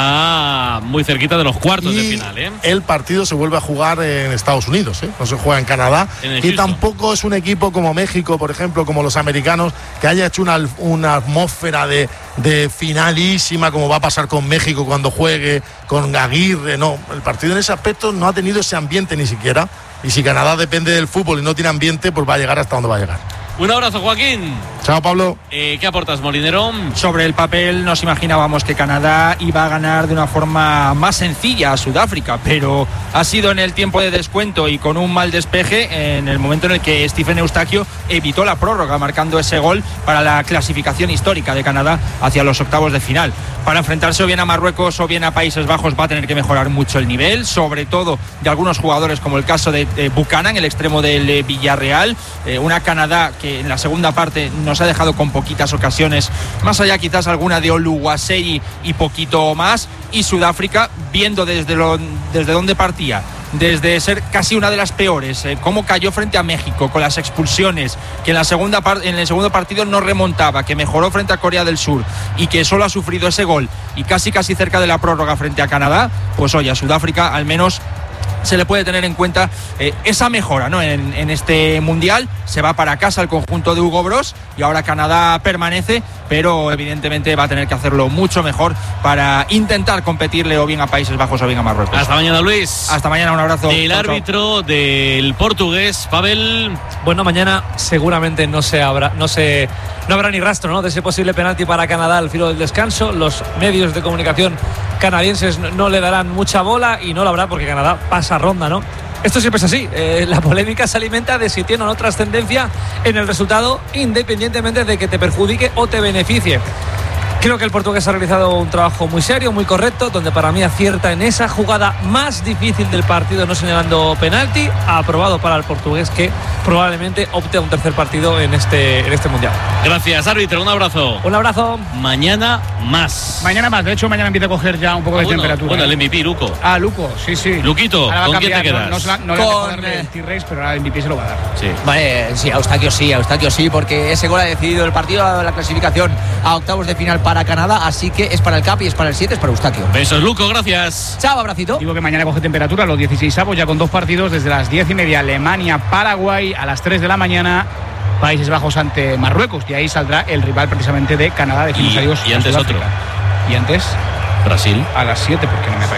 está muy cerquita de los cuartos y de final, ¿eh? El partido se vuelve a jugar en Estados Unidos, ¿eh? No se juega en Canadá. En y tampoco es un equipo como México, por ejemplo, como los americanos, que haya hecho una, una atmósfera de, de finalísima, como va a pasar con México cuando juegue, con Aguirre. No, el partido en ese aspecto no ha tenido ese ambiente ni siquiera. Y si Canadá depende del fútbol y no tiene ambiente, pues va a llegar hasta donde va a llegar. Un abrazo, Joaquín. Chao, Pablo. Eh, ¿Qué aportas, Molinero? Sobre el papel nos imaginábamos que Canadá iba a ganar de una forma más sencilla a Sudáfrica, pero ha sido en el tiempo de descuento y con un mal despeje en el momento en el que Stephen Eustaquio evitó la prórroga, marcando ese gol para la clasificación histórica de Canadá hacia los octavos de final. Para enfrentarse o bien a Marruecos o bien a Países Bajos va a tener que mejorar mucho el nivel, sobre todo de algunos jugadores, como el caso de, de Buchanan, el extremo del eh, Villarreal. Eh, una Canadá que en la segunda parte nos ha dejado con poquitas ocasiones, más allá quizás alguna de Oluwaseyi y poquito más. Y Sudáfrica, viendo desde, lo, desde dónde partía, desde ser casi una de las peores, eh, cómo cayó frente a México con las expulsiones, que en, la segunda par- en el segundo partido no remontaba, que mejoró frente a Corea del Sur y que solo ha sufrido ese gol y casi casi cerca de la prórroga frente a Canadá, pues oye, a Sudáfrica al menos se le puede tener en cuenta eh, esa mejora, ¿no? En, en este mundial. Se va para casa el conjunto de Hugo Bros y ahora Canadá permanece, pero evidentemente va a tener que hacerlo mucho mejor para intentar competirle o bien a Países Bajos o bien a Marruecos. Hasta mañana, Luis. Hasta mañana, un abrazo. El chao, árbitro chao. del portugués, Pavel. Bueno, mañana seguramente no se habrá, no se, no habrá ni rastro, ¿no?, de ese posible penalti para Canadá al filo del descanso. Los medios de comunicación canadienses no, no le darán mucha bola y no lo habrá porque Canadá pasa ronda, ¿no? Esto siempre es así. Eh, la polémica se alimenta de si tiene o no trascendencia en el resultado, independientemente de que te perjudique o te beneficie. Creo que el portugués ha realizado un trabajo muy serio, muy correcto, donde para mí acierta en esa jugada más difícil del partido, no señalando penalti. Ha aprobado para el portugués, que probablemente opte a un tercer partido en este, en este mundial. Gracias, árbitro. Un abrazo. Un abrazo. Mañana más. Mañana más. De hecho, mañana empieza a coger ya un poco Ah, de bueno, temperatura. Bueno, el M V P, Luco. Ah, Luco, sí, sí. Luquito, Ahora va a ¿con quién te cambiar, quedas? No, no, no le Con, va a darle el T-Rex, pero ahora el M V P se lo va a dar. Sí. Vale, sí, a Eustaquio sí, a Eustaquio sí, porque ese gol ha decidido el partido, ha dado la clasificación a octavos de final para Canadá, así que es para el Capi, es para el siete, es para Eustaquio. Besos, Luco, gracias. Chao, abracito. Digo que mañana coge temperatura los dieciseisavos, ya con dos partidos desde las diez y media, Alemania, Paraguay, a las tres de la mañana, Países Bajos ante Marruecos, y ahí saldrá el rival precisamente de Canadá. Decimos Y- adiós y a antes Sudáfrica. otro. Y antes Brasil. a las siete, porque no me parece que iba a ser.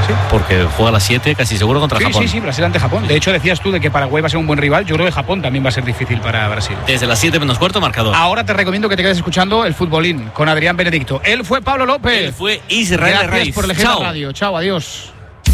Sí. Porque juega a las siete casi seguro contra sí, Japón. Sí, sí, Brasil ante Japón. De hecho, decías tú de que Paraguay va a ser un buen rival. Yo creo que Japón también va a ser difícil para Brasil. Desde las siete menos cuarto, marcador. Ahora te recomiendo que te quedes escuchando el futbolín con Adrián Benedicto. Él fue Pablo López. Él fue Israel Gracias Reyes. por elegir la Chao. radio. Chao, adiós.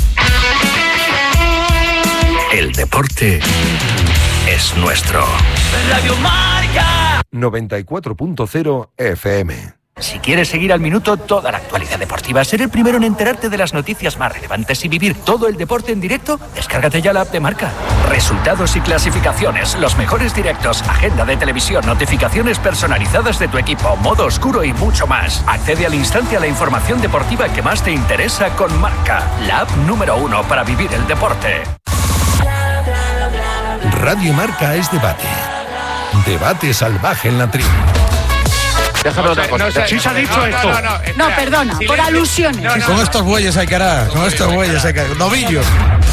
El deporte es nuestro. Radio Marca noventa y cuatro punto cero F M. Si quieres seguir al minuto toda la actualidad deportiva, ser el primero en enterarte de las noticias más relevantes y vivir todo el deporte en directo, descárgate ya la app de Marca. Resultados y clasificaciones, los mejores directos, agenda de televisión, notificaciones personalizadas de tu equipo, modo oscuro y mucho más. Accede al instante a la información deportiva que más te interesa con Marca, la app número uno para vivir el deporte. Radio Marca es debate. Debate salvaje en la tribu. Déjame otra cosa. No, no, sí se ha no, dicho no, esto. no, no, no, No, perdona, por alusiones. No, no, Con no. estos bueyes hay que hará, con estos bueyes hay que hará. Novillos.